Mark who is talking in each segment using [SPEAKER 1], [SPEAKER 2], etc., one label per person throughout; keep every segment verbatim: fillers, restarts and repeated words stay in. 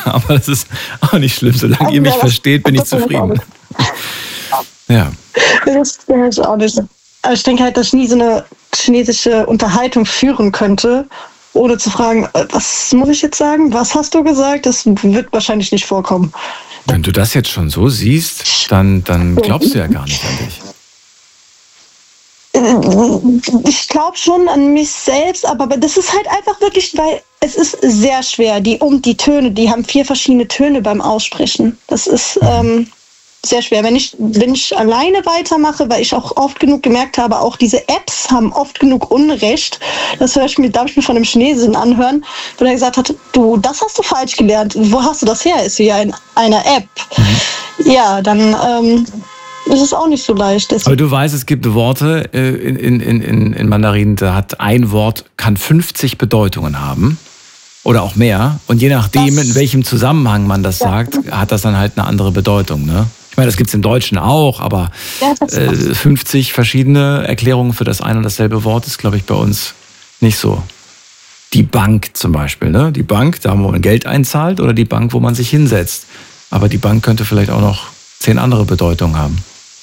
[SPEAKER 1] Aber das ist auch nicht schlimm. Solange ihr mich ja, versteht, bin ich zufrieden. Ja.
[SPEAKER 2] Das ist auch nicht. Aber ich denke halt, dass ich nie so eine chinesische Unterhaltung führen könnte, ohne zu fragen, was muss ich jetzt sagen? Was hast du gesagt? Das wird wahrscheinlich nicht vorkommen.
[SPEAKER 1] Wenn du das jetzt schon so siehst, dann, dann glaubst du ja gar nicht an dich.
[SPEAKER 2] Ich glaube schon an mich selbst, aber das ist halt einfach wirklich, weil es ist sehr schwer. Die und die Töne, die haben vier verschiedene Töne beim Aussprechen. Das ist ähm, sehr schwer. Wenn ich, wenn ich alleine weitermache, weil ich auch oft genug gemerkt habe, auch diese Apps haben oft genug Unrecht. Das höre ich mir, darf ich mir von einem Chinesen anhören, wo er gesagt hat, du, das hast du falsch gelernt. Wo hast du das her? Ist ja in einer App. Mhm. Ja, dann ähm, ist es auch nicht so leicht.
[SPEAKER 1] Aber du weißt, es gibt Worte äh, in, in, in, in Mandarin, da hat ein Wort, kann fünfzig Bedeutungen haben. Oder auch mehr. Und je nachdem, das, in welchem Zusammenhang man das ja. sagt, hat das dann halt eine andere Bedeutung, ne? Ich meine, das gibt es im Deutschen auch, aber ja, äh, fünfzig verschiedene Erklärungen für das ein und dasselbe Wort ist, glaube ich, bei uns nicht so. Die Bank zum Beispiel, ne? Die Bank, da wo man Geld einzahlt, oder die Bank, wo man sich hinsetzt. Aber die Bank könnte vielleicht auch noch zehn andere Bedeutungen haben.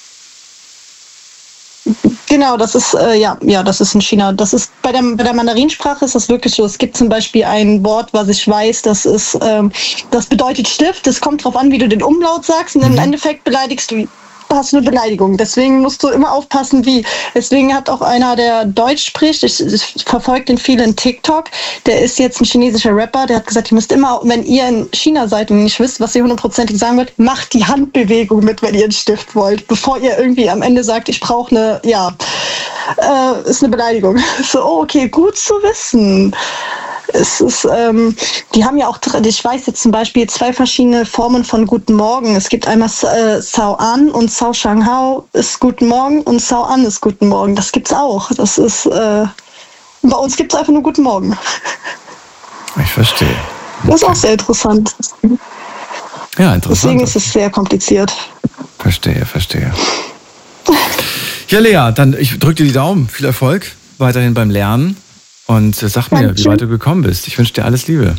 [SPEAKER 2] Genau, das ist äh, ja, ja, das ist in China. Das ist bei der bei der Mandarinsprache ist das wirklich so. Es gibt zum Beispiel ein Wort, was ich weiß, das ist, ähm, das bedeutet Stift. Es kommt drauf an, wie du den Umlaut sagst, und im Endeffekt beleidigst du, hast du eine Beleidigung. Deswegen musst du immer aufpassen, wie. Deswegen hat auch einer, der Deutsch spricht, ich, ich verfolge den viel in TikTok, der ist jetzt ein chinesischer Rapper, der hat gesagt, ihr müsst immer, wenn ihr in China seid und nicht wisst, was ihr hundertprozentig sagen wollt, macht die Handbewegung mit, wenn ihr einen Stift wollt, bevor ihr irgendwie am Ende sagt, ich brauche eine, ja, äh, ist eine Beleidigung. So, oh, okay, gut zu wissen. Es ist, ähm, die haben ja auch, ich weiß jetzt zum Beispiel zwei verschiedene Formen von Guten Morgen. Es gibt einmal äh, Sao An und Sao Shang Hao ist Guten Morgen und Sao An ist Guten Morgen. Das gibt's auch. Das ist, äh, bei uns gibt's einfach nur Guten Morgen.
[SPEAKER 1] Ich verstehe. Okay.
[SPEAKER 2] Das ist auch sehr interessant.
[SPEAKER 1] Ja, interessant.
[SPEAKER 2] Deswegen ist es sehr kompliziert.
[SPEAKER 1] Verstehe, verstehe. Ja, Lea, dann ich drücke dir die Daumen. Viel Erfolg weiterhin beim Lernen. Und sag mir, Dankeschön. Wie weit du gekommen bist. Ich wünsche dir alles Liebe.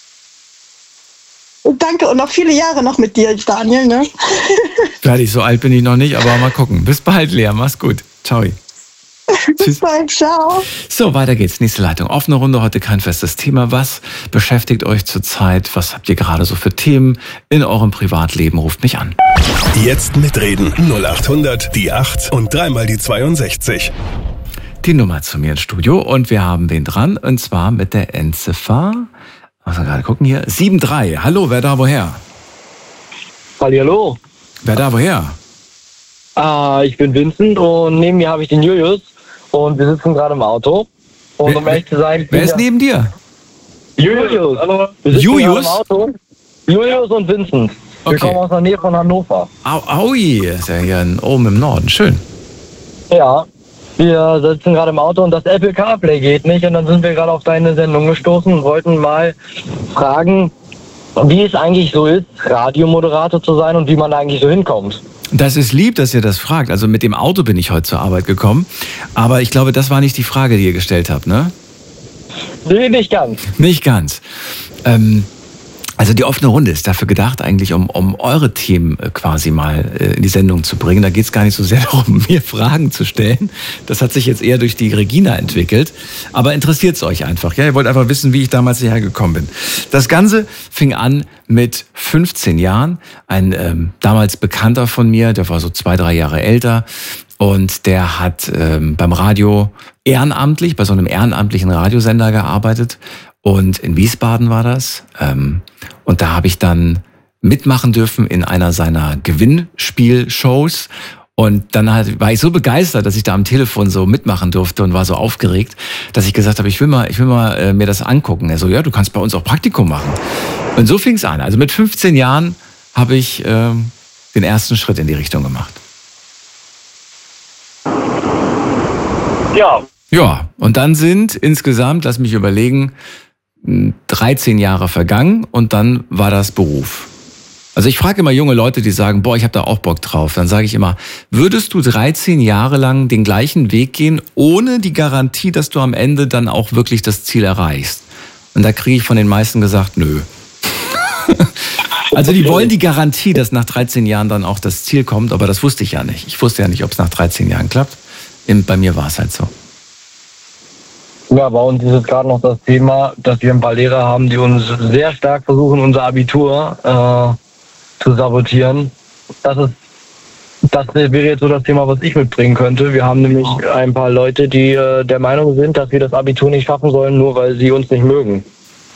[SPEAKER 2] Danke und noch viele Jahre noch mit dir, Daniel. Ne?
[SPEAKER 1] Fertig, so alt bin ich noch nicht, aber mal gucken. Bis bald, Lea. Mach's gut. Ciao.
[SPEAKER 2] Bis bald, ciao.
[SPEAKER 1] So, weiter geht's. Nächste Leitung. Offene Runde, heute kein festes Thema. Was beschäftigt euch zurzeit? Was habt ihr gerade so für Themen in eurem Privatleben? Ruft mich an.
[SPEAKER 3] Jetzt mitreden. null acht hundert, die acht und dreimal die zweiundsechzig.
[SPEAKER 1] Die Nummer zu mir ins Studio und wir haben wen dran, und zwar mit der Endziffer, muss man gerade gucken hier, sieben drei. Hallo, wer da woher?
[SPEAKER 4] Hallihallo.
[SPEAKER 1] Wer da woher?
[SPEAKER 4] Ah, ich bin Vincent und neben mir habe ich den Julius und wir sitzen gerade im Auto. Und wer, um ehrlich zu sein...
[SPEAKER 1] Wer ist neben dir?
[SPEAKER 4] Julius. Hallo. Wir sitzen Julius? Im Auto. Julius und Vincent. Wir okay. kommen aus der Nähe von Hannover.
[SPEAKER 1] Au, aui, ist ja hier oben im Norden. Schön.
[SPEAKER 4] Ja. Wir sitzen gerade im Auto und das Apple CarPlay geht nicht, und dann sind wir gerade auf deine Sendung gestoßen und wollten mal fragen, wie es eigentlich so ist, Radiomoderator zu sein und wie man da eigentlich so hinkommt.
[SPEAKER 1] Das ist lieb, dass ihr das fragt. Also mit dem Auto bin ich heute zur Arbeit gekommen, aber ich glaube, das war nicht die Frage, die ihr gestellt habt, ne?
[SPEAKER 4] Nee, nicht ganz.
[SPEAKER 1] Nicht ganz. Ähm, Also die offene Runde ist dafür gedacht, eigentlich um, um eure Themen quasi mal in die Sendung zu bringen. Da geht es gar nicht so sehr darum, mir Fragen zu stellen. Das hat sich jetzt eher durch die Regina entwickelt. Aber interessiert es euch einfach? Ja, ihr wollt einfach wissen, wie ich damals hierher gekommen bin. Das Ganze fing an mit fünfzehn Jahren. Ein ähm, damals Bekannter von mir, der war so zwei, drei Jahre älter. Und der hat ähm, beim Radio ehrenamtlich, bei so einem ehrenamtlichen Radiosender gearbeitet. Und in Wiesbaden war das. Und da habe ich dann mitmachen dürfen in einer seiner Gewinnspielshows. Und dann halt war ich so begeistert, dass ich da am Telefon so mitmachen durfte und war so aufgeregt, dass ich gesagt habe, ich will mal, ich will mal äh, mir das angucken. Er so, ja, du kannst bei uns auch Praktikum machen. Und so fing es an. Also mit fünfzehn Jahren habe ich äh, den ersten Schritt in die Richtung gemacht.
[SPEAKER 4] Ja.
[SPEAKER 1] Ja, und dann sind insgesamt, lass mich überlegen, dreizehn Jahre vergangen und dann war das Beruf. Also ich frage immer junge Leute, die sagen, boah, ich habe da auch Bock drauf. Dann sage ich immer, würdest du dreizehn Jahre lang den gleichen Weg gehen, ohne die Garantie, dass du am Ende dann auch wirklich das Ziel erreichst? Und da kriege ich von den meisten gesagt, nö. Also die wollen die Garantie, dass nach dreizehn Jahren dann auch das Ziel kommt, aber das wusste ich ja nicht. Ich wusste ja nicht, ob es nach dreizehn Jahren klappt. Bei mir war es halt so.
[SPEAKER 4] Ja, bei uns ist es gerade noch das Thema, dass wir ein paar Lehrer haben, die uns sehr stark versuchen, unser Abitur äh, zu sabotieren. Das ist, das wäre jetzt so das Thema, was ich mitbringen könnte. Wir haben nämlich ein paar Leute, die äh, der Meinung sind, dass wir das Abitur nicht schaffen sollen, nur weil sie uns nicht mögen.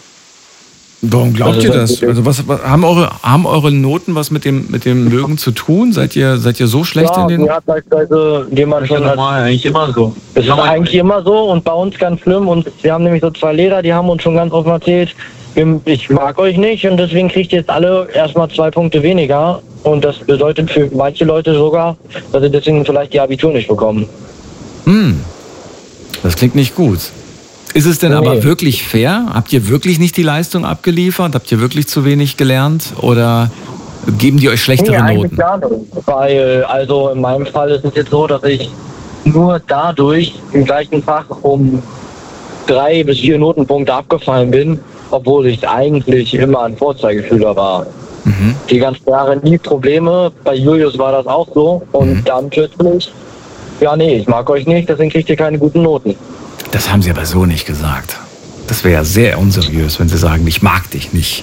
[SPEAKER 1] Warum glaubt
[SPEAKER 4] Also
[SPEAKER 1] ihr
[SPEAKER 4] das
[SPEAKER 1] das? Also was, was haben eure haben eure Noten was mit dem mit dem Mögen zu tun? Seid ihr seid ihr so schlecht
[SPEAKER 4] Ja,
[SPEAKER 1] in den?
[SPEAKER 4] ja, beispielsweise jemand schon
[SPEAKER 5] normal, eigentlich immer so.
[SPEAKER 4] Es ist eigentlich immer so und bei uns ganz schlimm. Und wir haben nämlich so zwei Lehrer, die haben uns schon ganz offen erzählt, ich mag euch nicht und deswegen kriegt ihr jetzt alle erstmal zwei Punkte weniger. Und das bedeutet für manche Leute sogar, dass sie deswegen vielleicht die Abitur nicht bekommen.
[SPEAKER 1] Hm, das klingt nicht gut. Ist es denn
[SPEAKER 4] Nee.
[SPEAKER 1] aber wirklich fair? Habt ihr wirklich nicht die Leistung abgeliefert? Habt ihr wirklich zu wenig gelernt? Oder geben die euch schlechtere
[SPEAKER 4] Nee, eigentlich
[SPEAKER 1] Noten?
[SPEAKER 4] gar nicht. Weil, also in meinem Fall ist es jetzt so, dass ich nur dadurch im gleichen Fach um drei bis vier Notenpunkte abgefallen bin, obwohl ich eigentlich immer ein Vorzeigeschüler war.
[SPEAKER 1] Mhm.
[SPEAKER 4] Die ganzen Jahre nie Probleme. Bei Julius war das auch so. Und
[SPEAKER 1] Mhm.
[SPEAKER 4] dann plötzlich, ja nee, ich mag euch nicht, deswegen kriegt ihr keine guten Noten.
[SPEAKER 1] Das haben sie aber so nicht gesagt. Das wäre ja sehr unseriös, wenn sie sagen, ich mag dich nicht.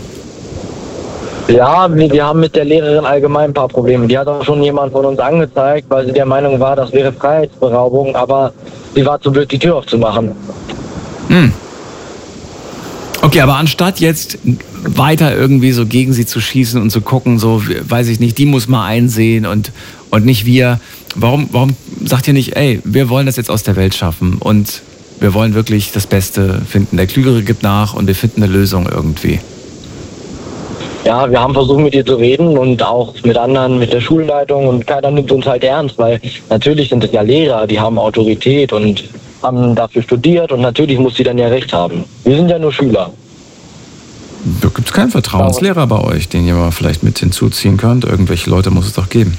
[SPEAKER 4] Ja, wir, wir haben mit der Lehrerin allgemein ein paar Probleme. Die hat auch schon jemand von uns angezeigt, weil sie der Meinung war, das wäre Freiheitsberaubung, aber sie war zu blöd, die Tür aufzumachen.
[SPEAKER 1] Hm. Okay, aber anstatt jetzt weiter irgendwie so gegen sie zu schießen und zu gucken, so, weiß ich nicht, die muss mal einsehen und, und nicht wir, warum, warum sagt ihr nicht, ey, wir wollen das jetzt aus der Welt schaffen und wir wollen wirklich das Beste finden. Der Klügere gibt nach und wir finden eine Lösung irgendwie.
[SPEAKER 4] Ja, wir haben versucht, mit ihr zu reden und auch mit anderen, mit der Schulleitung und keiner nimmt uns halt ernst, weil natürlich sind es ja Lehrer, die haben Autorität und haben dafür studiert und natürlich muss sie dann ja recht haben. Wir sind ja nur Schüler.
[SPEAKER 1] Da gibt es keinen Vertrauenslehrer bei euch, den ihr mal vielleicht mit hinzuziehen könnt. Irgendwelche Leute muss es doch geben.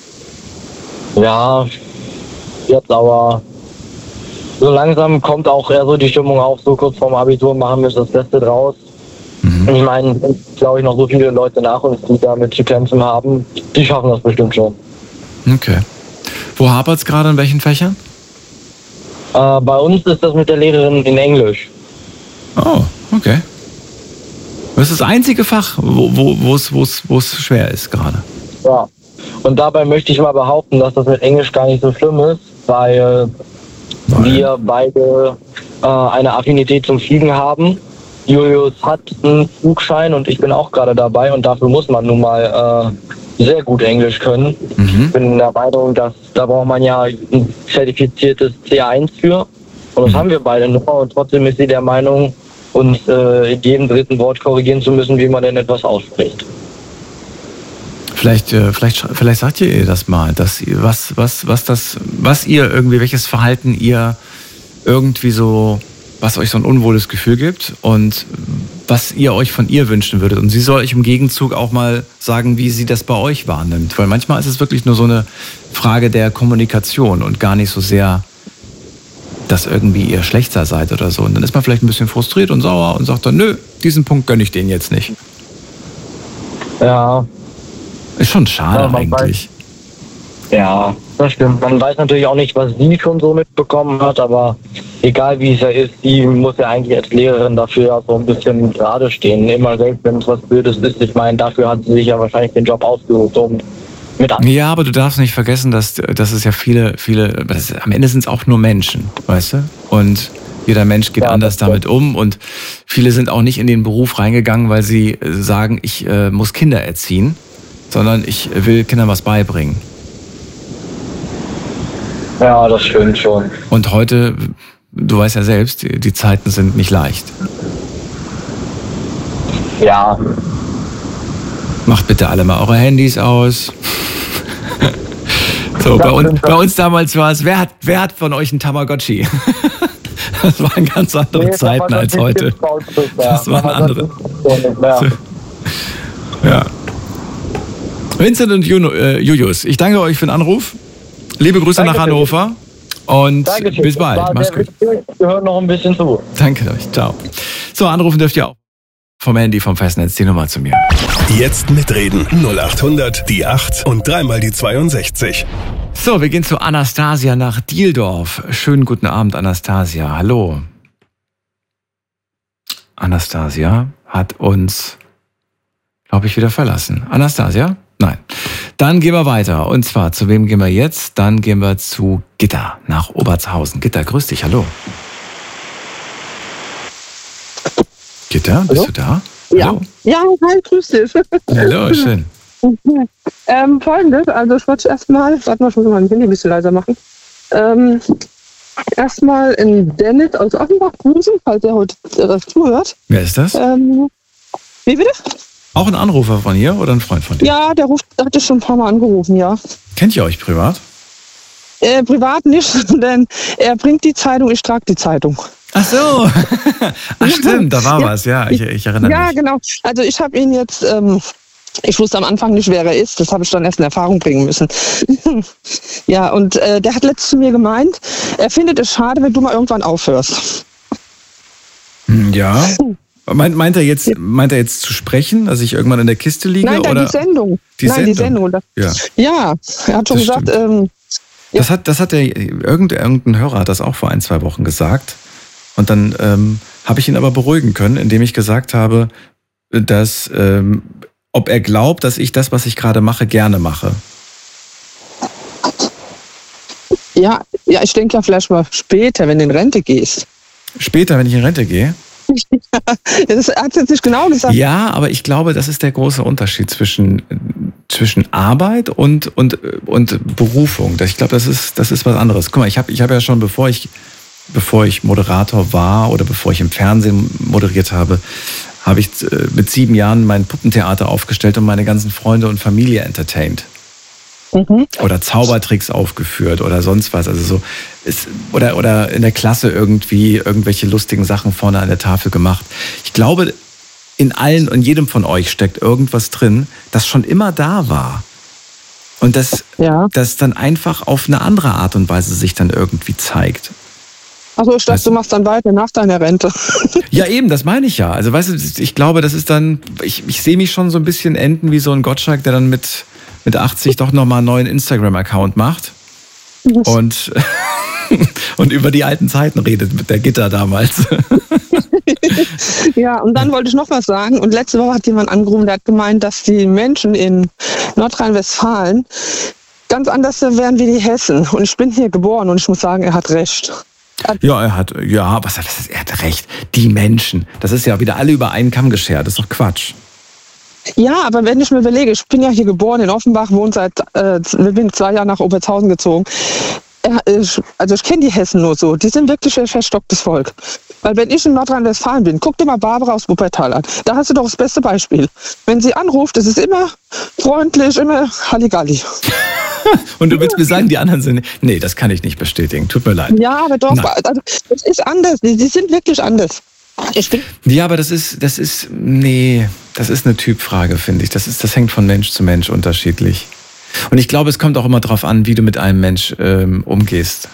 [SPEAKER 4] Ja, jetzt aber so langsam kommt auch eher so die Stimmung auf, so kurz vorm Abitur machen wir das Beste draus.
[SPEAKER 1] Mhm.
[SPEAKER 4] Ich meine, glaube ich, noch so viele Leute nach uns, die damit zu kämpfen haben, die schaffen das bestimmt schon.
[SPEAKER 1] Okay. Wo hapert es gerade, in welchen Fächern?
[SPEAKER 4] Äh, bei uns ist das mit der Lehrerin in Englisch.
[SPEAKER 1] Oh, okay. Das ist das einzige Fach, wo wo wo es wo es wo es schwer ist gerade.
[SPEAKER 4] Ja. Und dabei möchte ich mal behaupten, dass das mit Englisch gar nicht so schlimm ist, weil,
[SPEAKER 1] Weil?
[SPEAKER 4] wir beide äh, eine Affinität zum Fliegen haben. Julius hat einen Flugschein und ich bin auch gerade dabei und dafür muss man nun mal äh, sehr gut Englisch können.
[SPEAKER 1] Mhm.
[SPEAKER 4] Ich bin der Meinung, dass da braucht man ja ein zertifiziertes C eins für und das
[SPEAKER 1] Mhm.
[SPEAKER 4] haben wir beide nur und trotzdem ist sie der Meinung, uns äh, in jedem dritten Wort korrigieren zu müssen, wie man denn etwas ausspricht.
[SPEAKER 1] Vielleicht, äh, vielleicht, sch- vielleicht sagt ihr ihr das mal, dass ihr, was, was, was das, was ihr irgendwie, welches Verhalten ihr irgendwie so, was euch so ein unwohles Gefühl gibt und was ihr euch von ihr wünschen würdet. Und sie soll euch im Gegenzug auch mal sagen, wie sie das bei euch wahrnimmt. Weil manchmal ist es wirklich nur so eine Frage der Kommunikation und gar nicht so sehr, dass irgendwie ihr schlechter seid oder so. Und dann ist man vielleicht ein bisschen frustriert und sauer und sagt dann, nö, diesen Punkt gönne ich denen jetzt nicht.
[SPEAKER 4] Ja,
[SPEAKER 1] Ist schon schade
[SPEAKER 4] Ja, man
[SPEAKER 1] eigentlich.
[SPEAKER 4] ja, das stimmt. Man weiß natürlich auch nicht, was sie schon so mitbekommen hat, aber egal wie es ja ist, sie muss ja eigentlich als Lehrerin dafür ja so ein bisschen gerade stehen. Immer selbst, wenn es was Blödes ist. Ich meine, dafür hat sie sich ja wahrscheinlich den Job ausgesucht, um mit an.
[SPEAKER 1] Ja, aber du darfst nicht vergessen, dass, dass es ja viele, viele, das, am Ende sind es auch nur Menschen, weißt du? Und jeder Mensch geht
[SPEAKER 4] Ja,
[SPEAKER 1] anders
[SPEAKER 4] das
[SPEAKER 1] damit um und viele sind auch nicht in den Beruf reingegangen, weil sie äh, sagen, ich äh, muss Kinder erziehen, sondern ich will Kindern was beibringen.
[SPEAKER 4] Ja, das stimmt schon.
[SPEAKER 1] Und heute, du weißt ja selbst, die, die Zeiten sind nicht leicht.
[SPEAKER 4] Ja,
[SPEAKER 1] Macht bitte alle mal eure Handys aus. So, bei uns, bei uns damals war es, wer hat, wer hat von euch einen Tamagotchi? Das waren ganz andere
[SPEAKER 4] Nee,
[SPEAKER 1] Zeiten als
[SPEAKER 4] Tamagotchi
[SPEAKER 1] heute.
[SPEAKER 4] gibt's bei uns nicht mehr.
[SPEAKER 1] Das waren
[SPEAKER 4] Tamagotchi
[SPEAKER 1] andere.
[SPEAKER 4] gibt's so nicht mehr.
[SPEAKER 1] Ja. Vincent und Juno, äh, Julius, ich danke euch für den Anruf. Liebe Grüße
[SPEAKER 4] Danke
[SPEAKER 1] nach
[SPEAKER 4] für-
[SPEAKER 1] Hannover und
[SPEAKER 4] Dankeschön.
[SPEAKER 1] bis bald.
[SPEAKER 4] War
[SPEAKER 1] Mach's
[SPEAKER 4] sehr
[SPEAKER 1] gut.
[SPEAKER 4] wichtig. Wir hören noch ein bisschen zu.
[SPEAKER 1] Danke euch. Ciao. So, anrufen dürft ihr auch. vom Handy, vom Festnetz die Nummer zu mir.
[SPEAKER 3] Jetzt mitreden. null acht hundert, die acht und dreimal die zweiundsechzig.
[SPEAKER 1] So, wir gehen zu Anastasia nach Dieldorf. Schönen guten Abend, Anastasia. Hallo. Anastasia hat uns, glaube ich, wieder verlassen. Anastasia? Nein. Dann gehen wir weiter. Und zwar, zu wem gehen wir jetzt? Dann gehen wir zu Gitta nach Obertshausen. Gitta, grüß dich. Hallo. Gitta, bist
[SPEAKER 5] Hallo?
[SPEAKER 1] du da?
[SPEAKER 5] Ja.
[SPEAKER 1] Hallo.
[SPEAKER 5] Ja, hi, grüß dich.
[SPEAKER 1] Hallo, schön.
[SPEAKER 5] ähm, Folgendes, also ich wollte erstmal, warte mal, ich muss mal mein Handy ein bisschen leiser machen. Ähm, erstmal in Dennis aus Offenbach grüßen, falls er heute äh, zuhört.
[SPEAKER 1] Wer ist das?
[SPEAKER 5] Ähm, wie bitte?
[SPEAKER 1] Auch ein Anrufer von hier oder ein Freund von dir?
[SPEAKER 5] Ja, der ruft, hat dich schon ein paar Mal angerufen, ja.
[SPEAKER 1] Kennt ihr euch privat?
[SPEAKER 5] Äh, privat nicht, denn er bringt die Zeitung, ich trage die Zeitung.
[SPEAKER 1] Ach so. Ach stimmt, da war
[SPEAKER 5] Ja.
[SPEAKER 1] was, ja, ich, ich erinnere
[SPEAKER 5] Ja,
[SPEAKER 1] mich.
[SPEAKER 5] genau. Also ich habe ihn jetzt, ähm, ich wusste am Anfang nicht, wer er ist. Das habe ich dann erst in Erfahrung bringen müssen. Ja, und äh, der hat letztens zu mir gemeint, er findet es schade, wenn du mal irgendwann aufhörst.
[SPEAKER 1] Hm, Ja. Meint, meint, er jetzt, meint er jetzt zu sprechen, dass ich irgendwann in der Kiste liege?
[SPEAKER 5] Nein, nein,
[SPEAKER 1] oder?
[SPEAKER 5] die Sendung.
[SPEAKER 1] Die
[SPEAKER 5] nein, die
[SPEAKER 1] Sendung.
[SPEAKER 5] Sendung. Und das,
[SPEAKER 1] Ja.
[SPEAKER 5] ja, er hat schon
[SPEAKER 1] Das
[SPEAKER 5] gesagt,
[SPEAKER 1] stimmt.
[SPEAKER 5] ähm, Ja.
[SPEAKER 1] Das hat, das hat der, irgendein, irgendein Hörer hat das auch vor ein, zwei Wochen gesagt. Und dann ähm, habe ich ihn aber beruhigen können, indem ich gesagt habe, dass, ähm, ob er glaubt, dass ich das, was ich gerade mache, gerne mache.
[SPEAKER 5] ja, ja, ich denke ja vielleicht mal später, wenn du in Rente gehst.
[SPEAKER 1] Später, wenn ich in Rente gehe.
[SPEAKER 5] Das hat jetzt nicht genau gesagt.
[SPEAKER 1] Ja, aber ich glaube, das ist der große Unterschied zwischen, zwischen Arbeit und, und, und Berufung. Ich glaube, das ist, das ist was anderes. Guck mal, ich habe ich hab ja schon, bevor ich, bevor ich Moderator war oder bevor ich im Fernsehen moderiert habe, habe ich mit sieben Jahren mein Puppentheater aufgestellt und meine ganzen Freunde und Familie entertained.
[SPEAKER 5] Mhm.
[SPEAKER 1] Oder Zaubertricks aufgeführt oder sonst was. Also so ist, oder, oder in der Klasse irgendwie irgendwelche lustigen Sachen vorne an der Tafel gemacht. Ich glaube, in allen und jedem von euch steckt irgendwas drin, das schon immer da war. Und das,
[SPEAKER 5] Ja.
[SPEAKER 1] das dann einfach auf eine andere Art und Weise sich dann irgendwie zeigt.
[SPEAKER 5] Also ich dachte,
[SPEAKER 1] Weißt du-
[SPEAKER 5] du machst dann weiter nach deiner Rente.
[SPEAKER 1] Ja, eben, das meine ich ja. Also weißt du, ich glaube, das ist dann, ich, ich sehe mich schon so ein bisschen enden wie so ein Gottschalk, der dann mit, mit achtzig doch nochmal einen neuen Instagram-Account macht. Und, und über die alten Zeiten redet mit der Gitter damals.
[SPEAKER 5] Ja, und dann wollte ich noch was sagen. Und letzte Woche hat jemand angerufen, der hat gemeint, dass die Menschen in Nordrhein-Westfalen ganz anders wären wie die Hessen. Und ich bin hier geboren und ich muss sagen, er hat recht.
[SPEAKER 1] Ja, er hat, ja, was, was ist, er hat recht. Die Menschen, das ist ja wieder alle über einen Kamm geschert, das ist doch Quatsch.
[SPEAKER 5] Ja, aber wenn ich mir überlege, ich bin ja hier geboren in Offenbach, wohne seit, äh, bin zwei Jahre nach Obertshausen gezogen. Ja, ich, also ich kenne die Hessen nur so, die sind wirklich ein verstocktes Volk. Weil wenn ich in Nordrhein-Westfalen bin, guck dir mal Barbara aus Wuppertal an. Da hast du doch das beste Beispiel. Wenn sie anruft, ist es immer freundlich, immer Halligalli.
[SPEAKER 1] Und du willst mir sagen, die anderen sind, nee, das kann ich nicht bestätigen, tut mir leid.
[SPEAKER 5] Ja, aber doch,
[SPEAKER 1] Nein.
[SPEAKER 5] also, es ist anders, die, die sind wirklich anders. Ich bin,
[SPEAKER 1] Ja, aber das ist, das ist, nee, das ist eine Typfrage, finde ich. Das ist, das hängt von Mensch zu Mensch unterschiedlich. Und ich glaube, es kommt auch immer darauf an, wie du mit einem Mensch ähm, umgehst.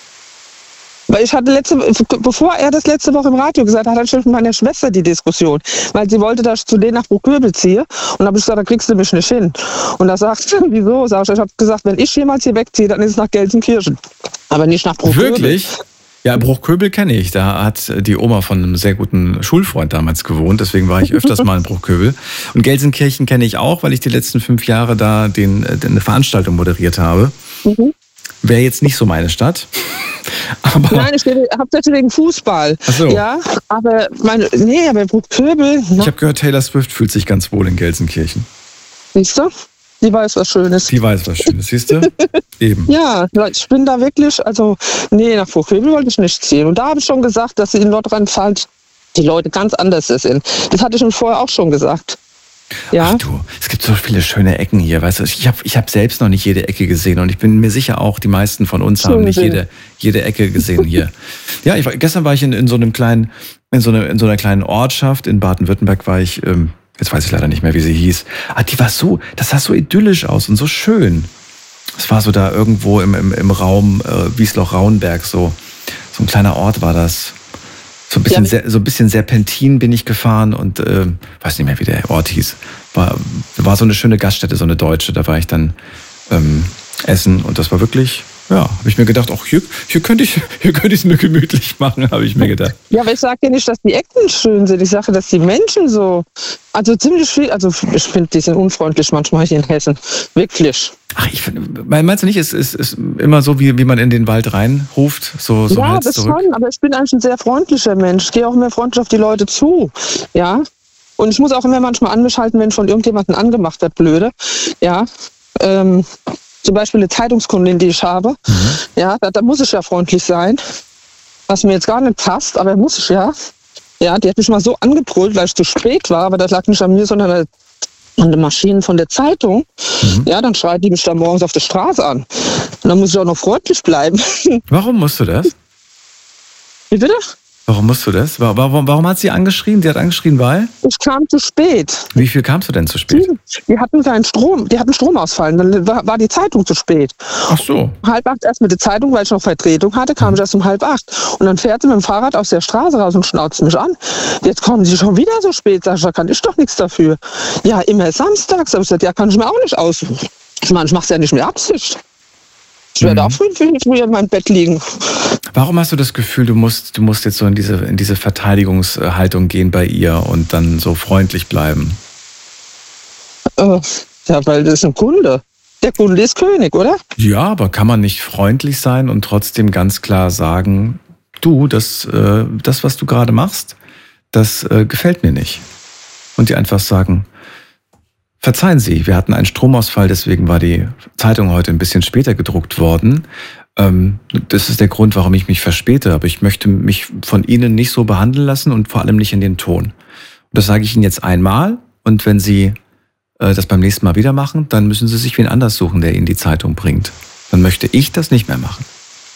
[SPEAKER 5] weil ich hatte letzte, bevor er das letzte Woche im Radio gesagt hat, hatte ich mit meiner Schwester die Diskussion, weil sie wollte, dass ich zu denen nach Bruchköbel ziehe. Und da habe ich gesagt, da kriegst du mich nicht hin. Und da sagt sie, wieso? Sag ich, ich habe gesagt, wenn ich jemals hier wegziehe, dann ist es nach Gelsenkirchen. Aber nicht nach Bruchköbel.
[SPEAKER 1] Wirklich? Ja, Bruchköbel kenne ich. Da hat die Oma von einem sehr guten Schulfreund damals gewohnt. Deswegen war ich öfters mal in Bruchköbel. Und Gelsenkirchen kenne ich auch, weil ich die letzten fünf Jahre da den, den, eine Veranstaltung moderiert habe.
[SPEAKER 5] Mhm.
[SPEAKER 1] Wäre jetzt nicht so meine Stadt. Aber
[SPEAKER 5] Nein, ich rede hauptsächlich wegen Fußball.
[SPEAKER 1] Ach so.
[SPEAKER 5] Ja, aber meine, nee, aber Bruchköbel,
[SPEAKER 1] ich habe gehört, Taylor Swift fühlt sich ganz wohl in Gelsenkirchen.
[SPEAKER 5] siehst du? Die weiß was Schönes.
[SPEAKER 1] Die weiß was Schönes, siehst du? Eben.
[SPEAKER 5] Ja, ich bin da wirklich, also, nee, nach Bruchköbel wollte ich nicht ziehen. Und da habe ich schon gesagt, dass sie in Nordrhein-Westfalen die Leute ganz anders sind. Das hatte ich schon vorher auch schon gesagt. Ja.
[SPEAKER 1] Ach du, es gibt so viele schöne Ecken hier, weißt du, ich habe ich hab selbst noch nicht jede Ecke gesehen und ich bin mir sicher auch, die meisten von uns haben nicht jede, jede Ecke gesehen hier. Ja, ich war, gestern war ich in, in so einem kleinen, in so, eine, in so einer kleinen Ortschaft in Baden-Württemberg war ich, ähm, jetzt weiß ich leider nicht mehr, wie sie hieß. Ah, die war so, das sah so idyllisch aus und so schön. Es war so da irgendwo im, im, im Raum äh, Wiesloch-Rauenberg, so, so ein kleiner Ort war das. So ein bisschen,
[SPEAKER 5] Ja,
[SPEAKER 1] sehr, so ein bisschen Serpentin bin ich gefahren und äh, weiß nicht mehr, wie der Ort hieß. War, war so eine schöne Gaststätte, so eine deutsche. Da war ich dann ähm, essen und das war wirklich, ja, habe ich mir gedacht, ach, hier, hier könnte ich hier könnte ich es mir gemütlich machen, habe ich mir gedacht.
[SPEAKER 5] Ja, aber ich sage ja nicht, dass die Ecken schön sind. Ich sage, dass die Menschen so, also ziemlich viel, also ich finde, die sind unfreundlich manchmal hier in Hessen. Wirklich.
[SPEAKER 1] Ach, ich find, meinst du nicht, es ist, ist immer so, wie, wie man in den Wald reinruft, so, so
[SPEAKER 5] Ja,
[SPEAKER 1] Hals
[SPEAKER 5] das
[SPEAKER 1] zurück?
[SPEAKER 5] schon, aber ich bin eigentlich ein sehr freundlicher Mensch. Ich gehe auch immer freundlich auf die Leute zu. Ja. Und ich muss auch immer manchmal an mich halten, wenn von irgendjemandem angemacht wird, blöde. Ja. Ähm, zum Beispiel eine Zeitungskundin, die ich habe. Mhm. Ja, da, da muss ich ja freundlich sein. Was mir jetzt gar nicht passt, aber muss ich ja. Ja, die hat mich mal so angebrüllt, weil ich zu spät war, aber das lag nicht an mir, sondern an an den Maschinen von der Zeitung. Mhm. Ja, dann schreit die mich da morgens auf der Straße an. Und dann muss ich auch noch freundlich bleiben.
[SPEAKER 1] Warum musst du das?
[SPEAKER 5] Wie bitte?
[SPEAKER 1] Warum musst du das? Warum, warum hat sie angeschrien? Die hat angeschrien, weil?
[SPEAKER 5] Ich kam zu spät.
[SPEAKER 1] Wie viel kamst du denn zu spät?
[SPEAKER 5] Die, die hatten keinen Strom, die hatten Stromausfall. Dann war, war die Zeitung zu spät.
[SPEAKER 1] Ach so.
[SPEAKER 5] Halb acht erst mit der Zeitung, weil ich noch Vertretung hatte, kam mhm. ich erst um halb acht. Und dann fährt sie mit dem Fahrrad aus der Straße raus und schnauzt mich an. Jetzt kommen sie schon wieder so spät. Sag ich, da kann ich doch nichts dafür. Ja, immer samstags. Hab ich gesagt, ja, kann ich mir auch nicht aussuchen. Ich meine, ich mach's ja nicht mit Absicht. Ich werde mhm. auch früh, früh, früh in meinem Bett liegen.
[SPEAKER 1] Warum hast du das Gefühl, du musst, du musst jetzt so in diese, in diese Verteidigungshaltung gehen bei ihr und dann so freundlich bleiben?
[SPEAKER 5] Äh, ja, weil das ist ein Kunde. Der Kunde ist König, oder?
[SPEAKER 1] Ja, aber kann man nicht freundlich sein und trotzdem ganz klar sagen, du, das, äh, das was du gerade machst, das äh, gefällt mir nicht. Und dir einfach sagen, verzeihen Sie, wir hatten einen Stromausfall, deswegen war die Zeitung heute ein bisschen später gedruckt worden. Ähm, das ist der Grund, warum ich mich verspäte, aber ich möchte mich von Ihnen nicht so behandeln lassen und vor allem nicht in den Ton. Und das sage ich Ihnen jetzt einmal und wenn Sie äh, das beim nächsten Mal wieder machen, dann müssen Sie sich wen anders suchen, der Ihnen die Zeitung bringt. Dann möchte ich das nicht mehr machen.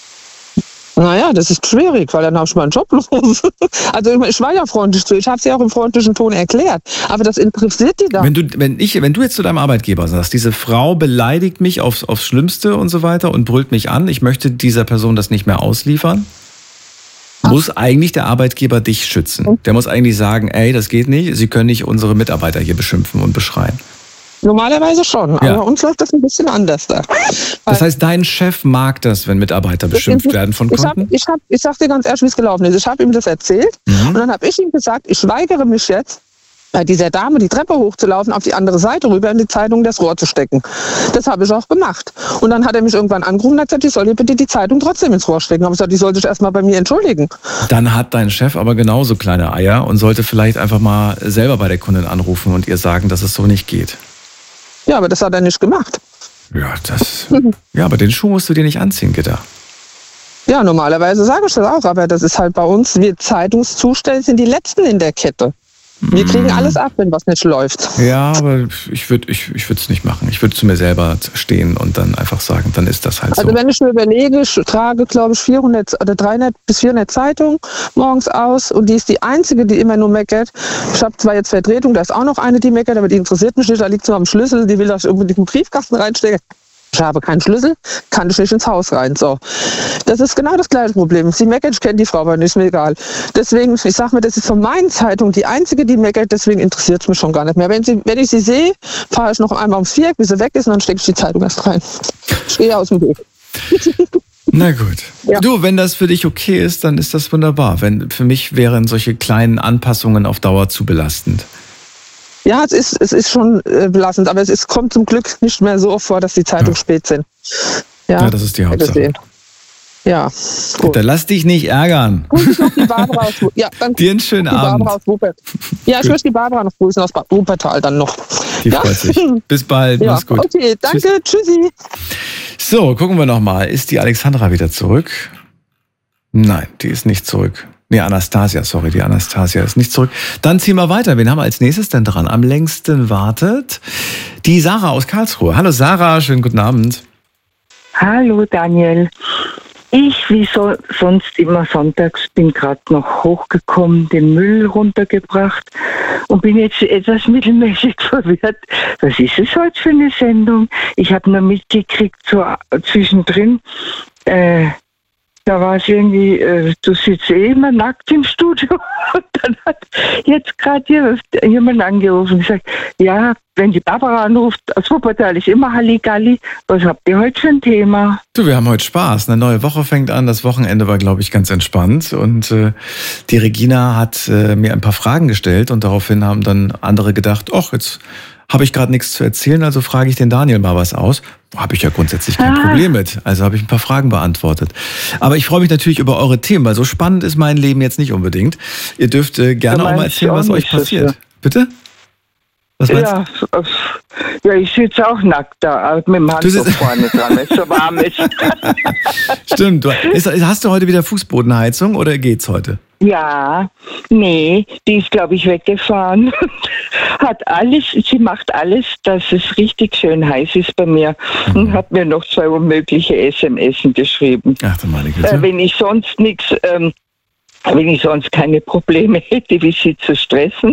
[SPEAKER 5] Naja, das ist schwierig, weil dann habe ich meinen Job los. Also ich war ja freundlich zu, ich habe es ja auch im freundlichen Ton erklärt, aber das interessiert die dann.
[SPEAKER 1] Wenn du, wenn ich, wenn du jetzt zu deinem Arbeitgeber sagst, diese Frau beleidigt mich aufs, aufs Schlimmste und so weiter und brüllt mich an, ich möchte dieser Person das nicht mehr ausliefern, Ach. muss eigentlich der Arbeitgeber dich schützen. Der muss eigentlich sagen, ey, das geht nicht, Sie können nicht unsere Mitarbeiter hier beschimpfen und beschreien.
[SPEAKER 5] Normalerweise schon, aber ja. bei uns läuft das ein bisschen anders da.
[SPEAKER 1] Das heißt, dein Chef mag das, wenn Mitarbeiter beschimpft ich, werden von Kunden?
[SPEAKER 5] Ich, hab, ich, hab, ich sag dir ganz ehrlich, wie es gelaufen ist. Ich habe ihm das erzählt mhm. und dann habe ich ihm gesagt, ich weigere mich jetzt, bei dieser Dame die Treppe hochzulaufen, auf die andere Seite rüber in die Zeitung das Rohr zu stecken. Das habe ich auch gemacht. Und dann hat er mich irgendwann angerufen und hat gesagt, ich soll ihr bitte die Zeitung trotzdem ins Rohr stecken. Aber ich gesagt, die soll sich erstmal bei mir entschuldigen.
[SPEAKER 1] Dann hat dein Chef aber genauso kleine Eier und sollte vielleicht einfach mal selber bei der Kundin anrufen und ihr sagen, dass es so nicht geht.
[SPEAKER 5] Ja, aber das hat er nicht gemacht.
[SPEAKER 1] Ja, das. Ja, aber den Schuh musst du dir nicht anziehen, Gitta.
[SPEAKER 5] Ja, normalerweise sage ich das auch, aber das ist halt bei uns, wir Zeitungszusteller sind die Letzten in der Kette. Wir kriegen alles ab, wenn was nicht läuft.
[SPEAKER 1] Ja, aber ich würde ich, ich es nicht machen. Ich würde zu mir selber stehen und dann einfach sagen, dann ist das halt so.
[SPEAKER 5] Also wenn ich mir überlege, ich trage, glaube ich, vierhundert oder dreihundert bis vierhundert Zeitungen morgens aus und die ist die einzige, die immer nur meckert. Ich habe zwar jetzt Vertretung, da ist auch noch eine, die meckert, aber die interessiert mich nicht. Da liegt so am Schlüssel, die will, dass ich unbedingt einen Briefkasten reinstecke. Ich habe keinen Schlüssel, kann ich nicht ins Haus rein. So. Das ist genau das gleiche Problem. Sie meckert, ich kenne die Frau, aber nicht, ist mir egal. Deswegen, ich sage mir, das ist von meinen Zeitungen die einzige, die meckert, deswegen interessiert es mich schon gar nicht mehr. Wenn, sie, wenn ich sie sehe, fahre ich noch einmal ums Viereck, bis sie weg ist und dann stecke ich die Zeitung erst rein. Ich gehe aus dem Weg.
[SPEAKER 1] Na gut. Ja. Du, wenn das für dich okay ist, dann ist das wunderbar. Wenn, für mich wären solche kleinen Anpassungen auf Dauer zu belastend.
[SPEAKER 5] Ja, es ist, es ist schon äh, belastend, aber es ist, kommt zum Glück nicht mehr so oft vor, dass die Zeitungen ja. spät sind. Ja,
[SPEAKER 1] ja, das ist die Hauptsache.
[SPEAKER 5] Ja,
[SPEAKER 1] gut. Dann lass dich nicht ärgern.
[SPEAKER 5] Grüß noch die Barbara aus, ja, dann
[SPEAKER 1] dir einen schönen Abend.
[SPEAKER 5] Aus ja, ich möchte die Barbara noch grüßen aus Wuppertal dann noch.
[SPEAKER 1] Die
[SPEAKER 5] ja?
[SPEAKER 1] freut sich. Bis bald, ja. Mach's gut.
[SPEAKER 5] Okay, danke, Tschüss. Tschüssi.
[SPEAKER 1] So, gucken wir noch mal. Ist die Alexandra wieder zurück? Nein, die ist nicht zurück. Nee, Anastasia, sorry, die Anastasia ist nicht zurück. Dann ziehen wir weiter. Wen haben wir als nächstes denn dran? Am längsten wartet die Sarah aus Karlsruhe. Hallo Sarah, schönen guten Abend.
[SPEAKER 6] Hallo Daniel. Ich, wie so, sonst immer sonntags, bin gerade noch hochgekommen, den Müll runtergebracht und bin jetzt etwas mittelmäßig verwirrt. Was ist es heute für eine Sendung? Ich habe nur mitgekriegt, so zwischendrin, äh, da war es irgendwie, äh, du sitzt eh immer nackt im Studio. Und dann hat jetzt gerade hier jemand angerufen und gesagt, ja, wenn die Barbara anruft, aus Wuppertal ist immer Halligalli. Was habt ihr heute für ein Thema?
[SPEAKER 1] Du, wir haben heute Spaß. Eine neue Woche fängt an. Das Wochenende war, glaube ich, ganz entspannt. Und äh, die Regina hat äh, mir ein paar Fragen gestellt und daraufhin haben dann andere gedacht, ach, jetzt habe ich gerade nichts zu erzählen, also frage ich den Daniel mal was aus. Habe ich ja grundsätzlich kein ah. Problem mit. Also habe ich ein paar Fragen beantwortet. Aber ich freue mich natürlich über eure Themen, weil so spannend ist mein Leben jetzt nicht unbedingt. Ihr dürft äh, gerne auch mal erzählen, was euch passiert. Bitte? Was meinst
[SPEAKER 6] ja, du? Ja, ich sitze auch nackt da, mit dem Handtuch vorne dran, weil es so warm ist.
[SPEAKER 1] Stimmt. Du, ist, hast du heute wieder Fußbodenheizung oder geht's heute?
[SPEAKER 6] Ja, nee, die ist, glaube ich, weggefahren. Hat alles, sie macht alles, dass es richtig schön heiß ist bei mir. Mhm. Und hat mir noch zwei unmögliche S M S geschrieben.
[SPEAKER 1] Ach du meine Güte.
[SPEAKER 6] Äh, wenn ich sonst nichts, ähm, wenn ich sonst keine Probleme hätte, wie sie zu stressen.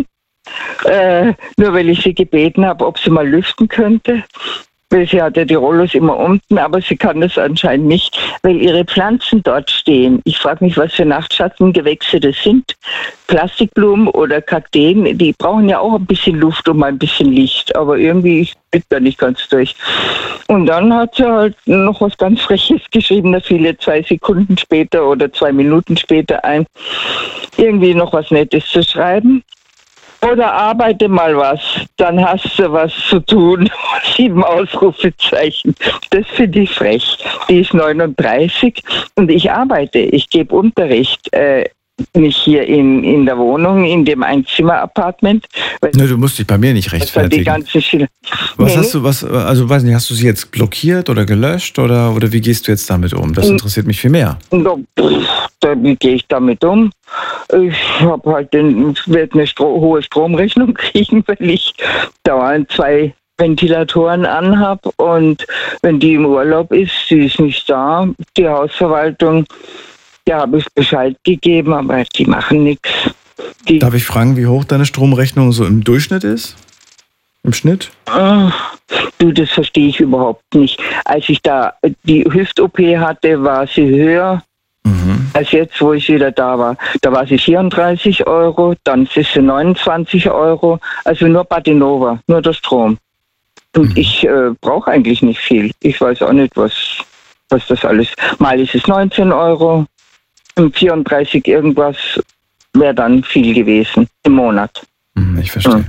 [SPEAKER 6] Äh, nur weil ich sie gebeten habe, ob sie mal lüften könnte. Weil sie hat ja die Rollos immer unten, aber sie kann das anscheinend nicht, weil ihre Pflanzen dort stehen. Ich frage mich, was für Nachtschattengewächse das sind. Plastikblumen oder Kakteen, die brauchen ja auch ein bisschen Luft und mal ein bisschen Licht, aber irgendwie ich bin da nicht ganz durch. Und dann hat sie halt noch was ganz Freches geschrieben, da fiel ihr zwei Sekunden später oder zwei Minuten später ein, irgendwie noch was Nettes zu schreiben. Oder arbeite mal was, dann hast du was zu tun. Sieben Ausrufezeichen. Das finde ich frech. Die ist neununddreißig und ich arbeite. Ich gebe Unterricht. Äh, nicht hier in, in der Wohnung, in dem Einzimmer-Apartment.
[SPEAKER 1] Ne, du musst dich bei mir nicht rechtfertigen.
[SPEAKER 6] Die ganzen Schil-
[SPEAKER 1] was
[SPEAKER 6] nee.
[SPEAKER 1] hast du, was, also weiß nicht, hast du sie jetzt blockiert oder gelöscht oder, oder wie gehst du jetzt damit um? Das interessiert mich viel mehr.
[SPEAKER 6] No, wie gehe ich damit um? Ich habe halt den, werde eine Stro- hohe Stromrechnung kriegen, weil ich dauernd zwei Ventilatoren anhab und wenn die im Urlaub ist, sie ist nicht da, die Hausverwaltung, ja, habe ich Bescheid gegeben, aber die machen nichts.
[SPEAKER 1] Darf ich fragen, wie hoch deine Stromrechnung so im Durchschnitt ist? Im Schnitt?
[SPEAKER 6] Ach, du, das verstehe ich überhaupt nicht. Als ich da die Hüft-O P hatte, war sie höher mhm. als jetzt, wo ich wieder da war. Da war sie vierunddreißig Euro, dann ist sie neunundzwanzig Euro, also nur Badenova, nur der Strom. Und mhm. ich äh, brauche eigentlich nicht viel. Ich weiß auch nicht, was, was das alles... Mal ist es neunzehn Euro, im vierunddreißig irgendwas wäre dann viel gewesen im Monat.
[SPEAKER 1] Ich verstehe.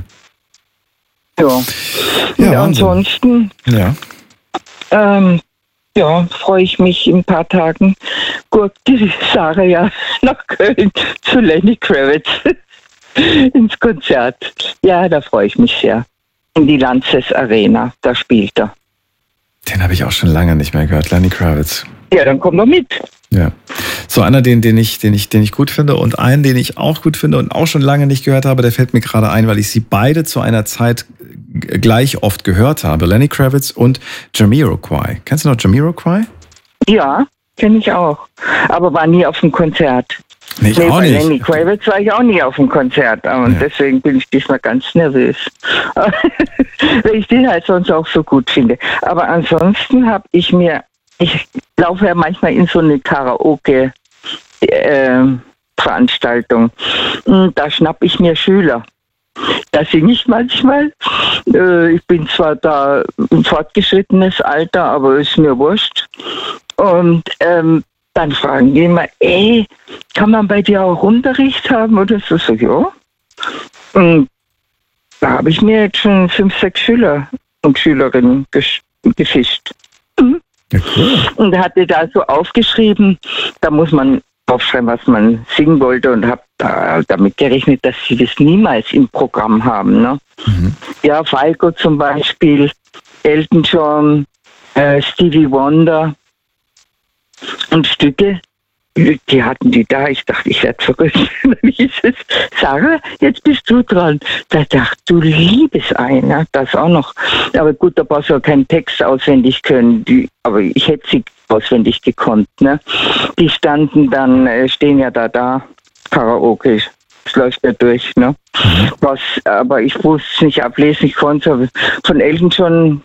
[SPEAKER 6] Ja. ja, ja ansonsten
[SPEAKER 1] ja.
[SPEAKER 6] Ähm, ja, freue ich mich in ein paar Tagen. Gut, die Sarah ja nach Köln zu Lenny Kravitz ins Konzert. Ja, da freue ich mich sehr. In die Lanxess Arena, da spielt er.
[SPEAKER 1] Den habe ich auch schon lange nicht mehr gehört, Lenny Kravitz.
[SPEAKER 6] Ja, dann komm doch mit.
[SPEAKER 1] Ja. So einer, den, den, ich, den, ich, den ich gut finde und einen, den ich auch gut finde und auch schon lange nicht gehört habe, der fällt mir gerade ein, weil ich sie beide zu einer Zeit gleich oft gehört habe. Lenny Kravitz und Jamiroquai. Kennst du noch Jamiroquai?
[SPEAKER 6] Ja, kenne ich auch. Aber war nie auf dem Konzert.
[SPEAKER 1] Nee, ich
[SPEAKER 6] nee,
[SPEAKER 1] auch
[SPEAKER 6] bei
[SPEAKER 1] nicht.
[SPEAKER 6] Lenny Kravitz war ich auch nie auf dem Konzert. Und ja. deswegen bin ich diesmal ganz nervös. Weil ich den halt sonst auch so gut finde. Aber ansonsten habe ich mir Ich laufe ja manchmal in so eine Karaoke-Veranstaltung. Äh, da schnappe ich mir Schüler. Da singe ich manchmal. Äh, ich bin zwar da ein fortgeschrittenes Alter, aber ist mir wurscht. Und ähm, dann fragen die immer, ey, kann man bei dir auch Unterricht haben? Oder so, so ja. Und da habe ich mir jetzt schon fünf, sechs Schüler und Schülerinnen gesch- gefischt. Mhm.
[SPEAKER 1] Ja, cool.
[SPEAKER 6] Und hatte da so aufgeschrieben, da muss man aufschreiben, was man singen wollte und habe da damit gerechnet, dass sie das niemals im Programm haben. Ne? Mhm. Ja, Falco zum Beispiel, Elton John, äh, Stevie Wonder und Stücke, die hatten die da. Ich dachte, ich werde verrückt. Dann hieß es, Sarah, jetzt bist du dran. Da dachte du liebes Ei, ne? Das auch noch. Aber gut, da brauchst du ja keinen Text auswendig können. Die, aber ich hätte sie auswendig gekonnt. Ne? Die standen dann, äh, stehen ja da, da, Karaoke. Das läuft ja durch. Ne? Mhm. Was, aber ich wusste es nicht ablesen. Ich konnte von Elton John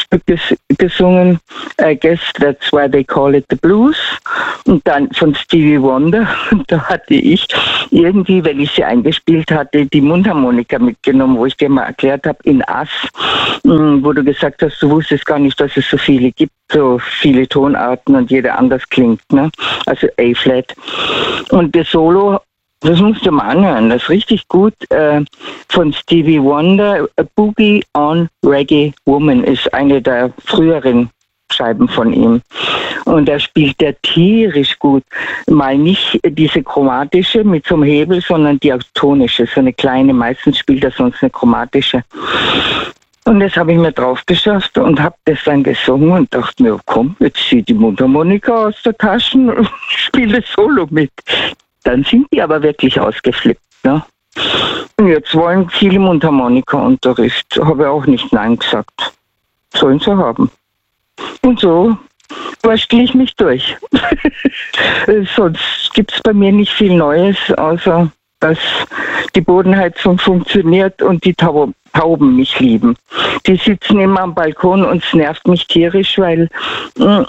[SPEAKER 6] Stück ges- gesungen, I guess that's why they call it the blues. Und dann von Stevie Wonder. Und da hatte ich irgendwie, wenn ich sie eingespielt hatte, die Mundharmonika mitgenommen, wo ich dir mal erklärt habe, in Ass, wo du gesagt hast, du wusstest gar nicht, dass es so viele gibt, so viele Tonarten und jeder anders klingt, ne? Also A-Flat. Und das Solo, das musst du mal anhören, das ist richtig gut, äh, von Stevie Wonder, A Boogie on Reggae Woman ist eine der früheren Scheiben von ihm. Und da spielt der tierisch gut. Mal nicht diese chromatische mit so einem Hebel, sondern die tonische, so eine kleine. Meistens spielt er sonst eine chromatische. Und das habe ich mir drauf geschafft und habe das dann gesungen und dachte mir, komm, jetzt zieh die Mundharmonika aus der Tasche und spiele Solo mit. Dann sind die aber wirklich ausgeflippt. Ne? Und jetzt wollen viele Mundharmonika-Unterricht. Habe ich auch nicht Nein gesagt. Sollen sie haben. Und so wurstle ich mich durch. Sonst gibt es bei mir nicht viel Neues, außer dass die Bodenheizung funktioniert und die Tau- Tauben mich lieben. Die sitzen immer am Balkon und es nervt mich tierisch, weil mh,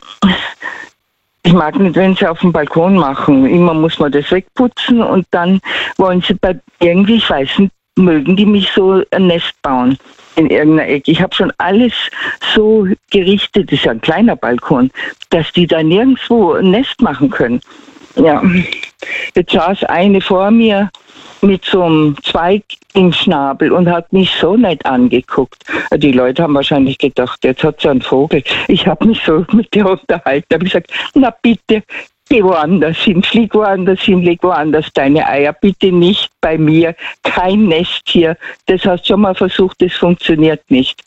[SPEAKER 6] ich mag nicht, wenn sie auf dem Balkon machen. Immer muss man das wegputzen und dann wollen sie bei irgendwie, ich weiß nicht, mögen die mich so ein Nest bauen in irgendeiner Ecke. Ich habe schon alles so gerichtet, das ist ja ein kleiner Balkon, dass die da nirgendwo ein Nest machen können. Ja, jetzt saß eine vor mir mit so einem Zweig im Schnabel und hat mich so nett angeguckt. Die Leute haben wahrscheinlich gedacht, jetzt hat sie einen Vogel. Ich habe mich so mit der unterhalten, habe gesagt, na bitte, geh woanders hin, flieg woanders hin, leg woanders deine Eier, bitte nicht bei mir, kein Nest hier. Das hast du schon mal versucht, das funktioniert nicht.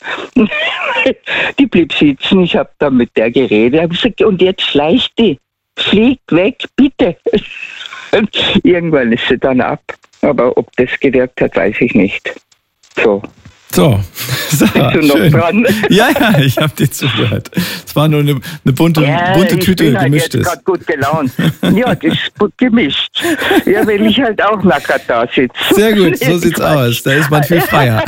[SPEAKER 6] Die blieb sitzen, ich habe da mit der geredet, habe gesagt, und jetzt schleicht die, flieg weg, bitte. Irgendwann ist sie dann ab, aber ob das gewirkt hat, weiß ich nicht. So.
[SPEAKER 1] So, Sarah,
[SPEAKER 6] Bist du noch
[SPEAKER 1] schön.
[SPEAKER 6] dran?
[SPEAKER 1] Ja, ja, ich habe dir zugehört. Es war nur eine, eine bunte,
[SPEAKER 6] Ja,
[SPEAKER 1] bunte
[SPEAKER 6] ich
[SPEAKER 1] Tüte
[SPEAKER 6] bin halt
[SPEAKER 1] gemischtes.
[SPEAKER 6] jetzt gerade gut gelaunt. Ja, das ist gut gemischt. Ja, weil ich halt auch nackert da sitze.
[SPEAKER 1] Sehr gut, so sieht's aus. Da ist man viel freier.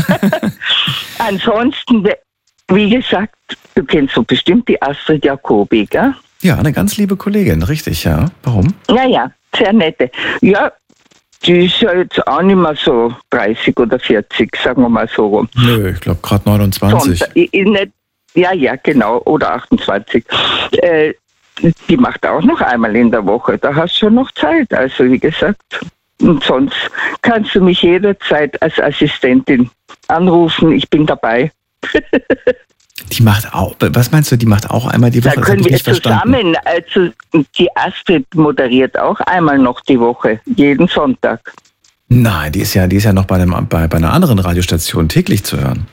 [SPEAKER 6] Ansonsten, wie gesagt, du kennst so bestimmt die Astrid Jacobi, gell?
[SPEAKER 1] Ja, eine ganz liebe Kollegin, richtig, ja. Warum?
[SPEAKER 6] Ja, ja, sehr nette. Ja, die ist ja jetzt auch nicht mehr so dreißig oder vierzig, sagen wir mal so rum.
[SPEAKER 1] Nö, ich glaube gerade neunundzwanzig.
[SPEAKER 6] Sonntag, ich, ich nicht, ja, ja, genau, oder achtundzwanzig. Äh, die macht auch noch einmal in der Woche, da hast du schon noch Zeit, also wie gesagt. Und sonst kannst du mich jederzeit als Assistentin anrufen, ich bin dabei.
[SPEAKER 1] Die macht auch, was meinst du, die macht auch einmal die Woche?
[SPEAKER 6] Da
[SPEAKER 1] Das
[SPEAKER 6] können
[SPEAKER 1] hab ich
[SPEAKER 6] wir
[SPEAKER 1] nicht verstanden.
[SPEAKER 6] zusammen, also die Astrid moderiert auch einmal noch die Woche, jeden Sonntag.
[SPEAKER 1] Nein, die ist ja, die ist ja noch bei, einem, bei, bei einer anderen Radiostation täglich zu hören.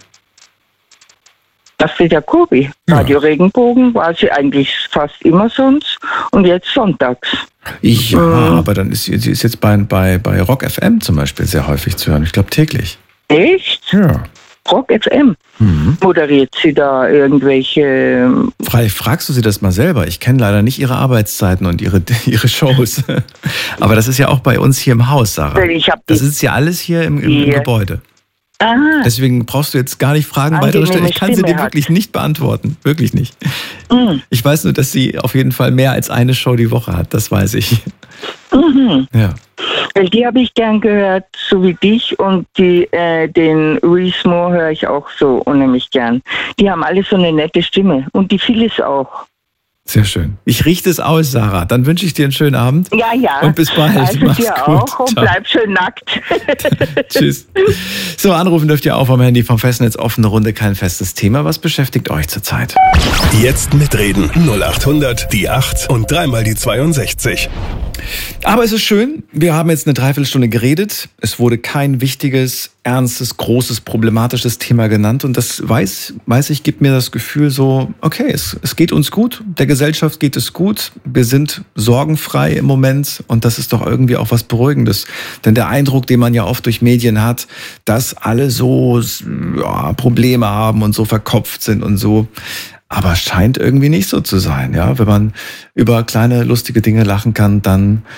[SPEAKER 6] Astrid Jacobi,
[SPEAKER 1] Ja.
[SPEAKER 6] Radio Regenbogen war sie eigentlich fast immer sonst und jetzt sonntags.
[SPEAKER 1] Ja,
[SPEAKER 6] Mhm.
[SPEAKER 1] aber dann ist sie, sie ist jetzt bei, bei, bei Rock F M zum Beispiel sehr häufig zu hören. Ich glaube täglich.
[SPEAKER 6] Echt?
[SPEAKER 1] Ja.
[SPEAKER 6] Rock F M.
[SPEAKER 1] Mhm.
[SPEAKER 6] Moderiert sie da irgendwelche...
[SPEAKER 1] Vielleicht fragst du sie das mal selber. Ich kenne leider nicht ihre Arbeitszeiten und ihre, ihre Shows. Aber das ist ja auch bei uns hier im Haus, Sarah.
[SPEAKER 6] Weil ich hab
[SPEAKER 1] Das
[SPEAKER 6] die-
[SPEAKER 1] ist ja alles hier im, im, im
[SPEAKER 6] die-
[SPEAKER 1] Gebäude.
[SPEAKER 6] Ah,
[SPEAKER 1] Deswegen brauchst du jetzt gar nicht Fragen weitere stellen. Ich kann sie
[SPEAKER 6] Stimme
[SPEAKER 1] dir
[SPEAKER 6] hat.
[SPEAKER 1] wirklich nicht beantworten. Wirklich nicht.
[SPEAKER 6] mhm.
[SPEAKER 1] Ich weiß nur, dass sie auf jeden Fall mehr als eine Show die Woche hat. Das weiß ich.
[SPEAKER 6] Mhm.
[SPEAKER 1] Ja.
[SPEAKER 6] Weil die habe ich gern gehört, so wie dich, und die, äh, den Reese Moore höre ich auch so unheimlich gern. Die haben alle so eine nette Stimme und die Phyllis auch.
[SPEAKER 1] Sehr schön. Ich richte es aus, Sarah. Dann wünsche ich dir einen schönen Abend.
[SPEAKER 6] Ja, ja.
[SPEAKER 1] Und bis bald.
[SPEAKER 6] Also
[SPEAKER 1] Mach's
[SPEAKER 6] dir
[SPEAKER 1] gut.
[SPEAKER 6] auch und
[SPEAKER 1] Ciao.
[SPEAKER 6] bleib schön nackt.
[SPEAKER 1] Tschüss. So, anrufen dürft ihr auch vom Handy vom Festnetz. Offene Runde, kein festes Thema. Was beschäftigt euch zurzeit?
[SPEAKER 3] Jetzt mitreden. null acht hundert, die acht und dreimal die zweiundsechzig.
[SPEAKER 1] Aber es ist schön, wir haben jetzt eine Dreiviertelstunde geredet. Es wurde kein wichtiges, ernstes, großes, problematisches Thema genannt. Und das weiß, weiß ich, gibt mir das Gefühl so, okay, es, es geht uns gut, der Gesellschaft geht es gut. Wir sind sorgenfrei im Moment und das ist doch irgendwie auch was Beruhigendes. Denn der Eindruck, den man ja oft durch Medien hat, dass alle so ja, Probleme haben und so verkopft sind und so, aber scheint irgendwie nicht so zu sein. Ja, wenn man über kleine lustige Dinge lachen kann, dann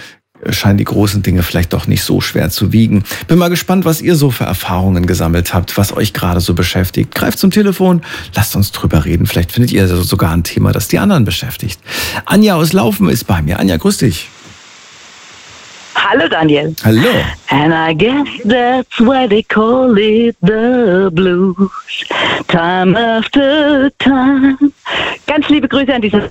[SPEAKER 1] scheinen die großen Dinge vielleicht doch nicht so schwer zu wiegen. Bin mal gespannt, was ihr so für Erfahrungen gesammelt habt, was euch gerade so beschäftigt. Greift zum Telefon, lasst uns drüber reden. Vielleicht findet ihr sogar ein Thema, das die anderen beschäftigt. Anja aus Laufen ist bei mir. Anja, grüß dich.
[SPEAKER 7] Hallo Daniel.
[SPEAKER 1] Hallo.
[SPEAKER 7] And I guess that's why they call it the blues. Time after time. Ganz liebe Grüße an diese.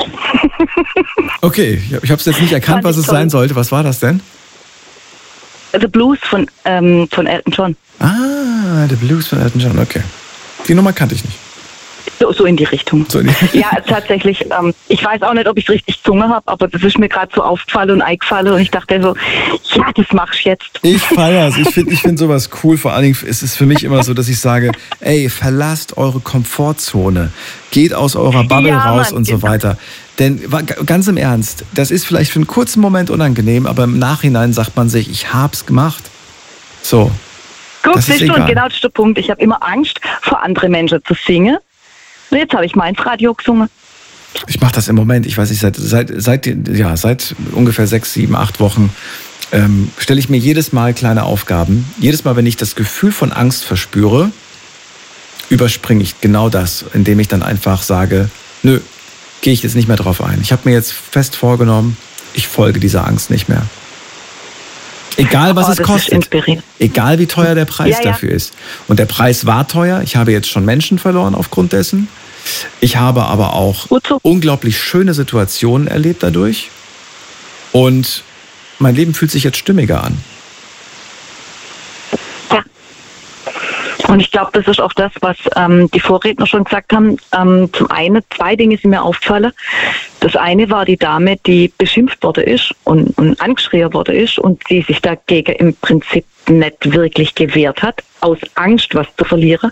[SPEAKER 1] Okay, ich habe es jetzt nicht erkannt, was es sein sollte. Was war das denn?
[SPEAKER 7] The Blues von, ähm, von Elton John.
[SPEAKER 1] Ah, The Blues von Elton John, okay. Die Nummer kannte ich nicht.
[SPEAKER 7] So, so in die Richtung.
[SPEAKER 1] So in die
[SPEAKER 7] ja, tatsächlich. Ähm, ich weiß auch nicht, ob ich es richtig Zunge habe, aber das ist mir gerade so aufgefallen und eingefallen und ich dachte so, ja, das machst du jetzt.
[SPEAKER 1] Ich feiere es. Ich finde ich find sowas cool. Vor allen Dingen ist es für mich immer so, dass ich sage, ey, verlasst eure Komfortzone. Geht aus eurer Bubble ja, raus Mann, und so weiter. Denn ganz im Ernst, das ist vielleicht für einen kurzen Moment unangenehm, aber im Nachhinein sagt man sich, ich hab's gemacht. So.
[SPEAKER 7] Guck, siehst du, und genau das ist der Punkt. Ich habe immer Angst, vor andere Menschen zu singen. Und jetzt habe ich mal ins Radio gesungen.
[SPEAKER 1] Ich mache das im Moment, ich weiß nicht, seit, seit, seit, ja, seit ungefähr sechs, sieben, acht Wochen ähm, stelle ich mir jedes Mal kleine Aufgaben. Jedes Mal, wenn ich das Gefühl von Angst verspüre, überspringe ich genau das, indem ich dann einfach sage, nö, gehe ich jetzt nicht mehr drauf ein. Ich habe mir jetzt fest vorgenommen, ich folge dieser Angst nicht mehr. Egal, was oh, es kostet. Egal, wie teuer der Preis ja, ja. dafür ist. Und der Preis war teuer. Ich habe jetzt schon Menschen verloren aufgrund dessen. Ich habe aber auch so. unglaublich schöne Situationen erlebt dadurch. Und mein Leben fühlt sich jetzt stimmiger an.
[SPEAKER 7] Ja. Und ich glaube, das ist auch das, was ähm, die Vorredner schon gesagt haben. Ähm, zum einen, zwei Dinge sind mir aufgefallen. Das eine war die Dame, die beschimpft worden ist und, und angeschrien worden ist und die sich dagegen im Prinzip nicht wirklich gewehrt hat, aus Angst, was zu verlieren.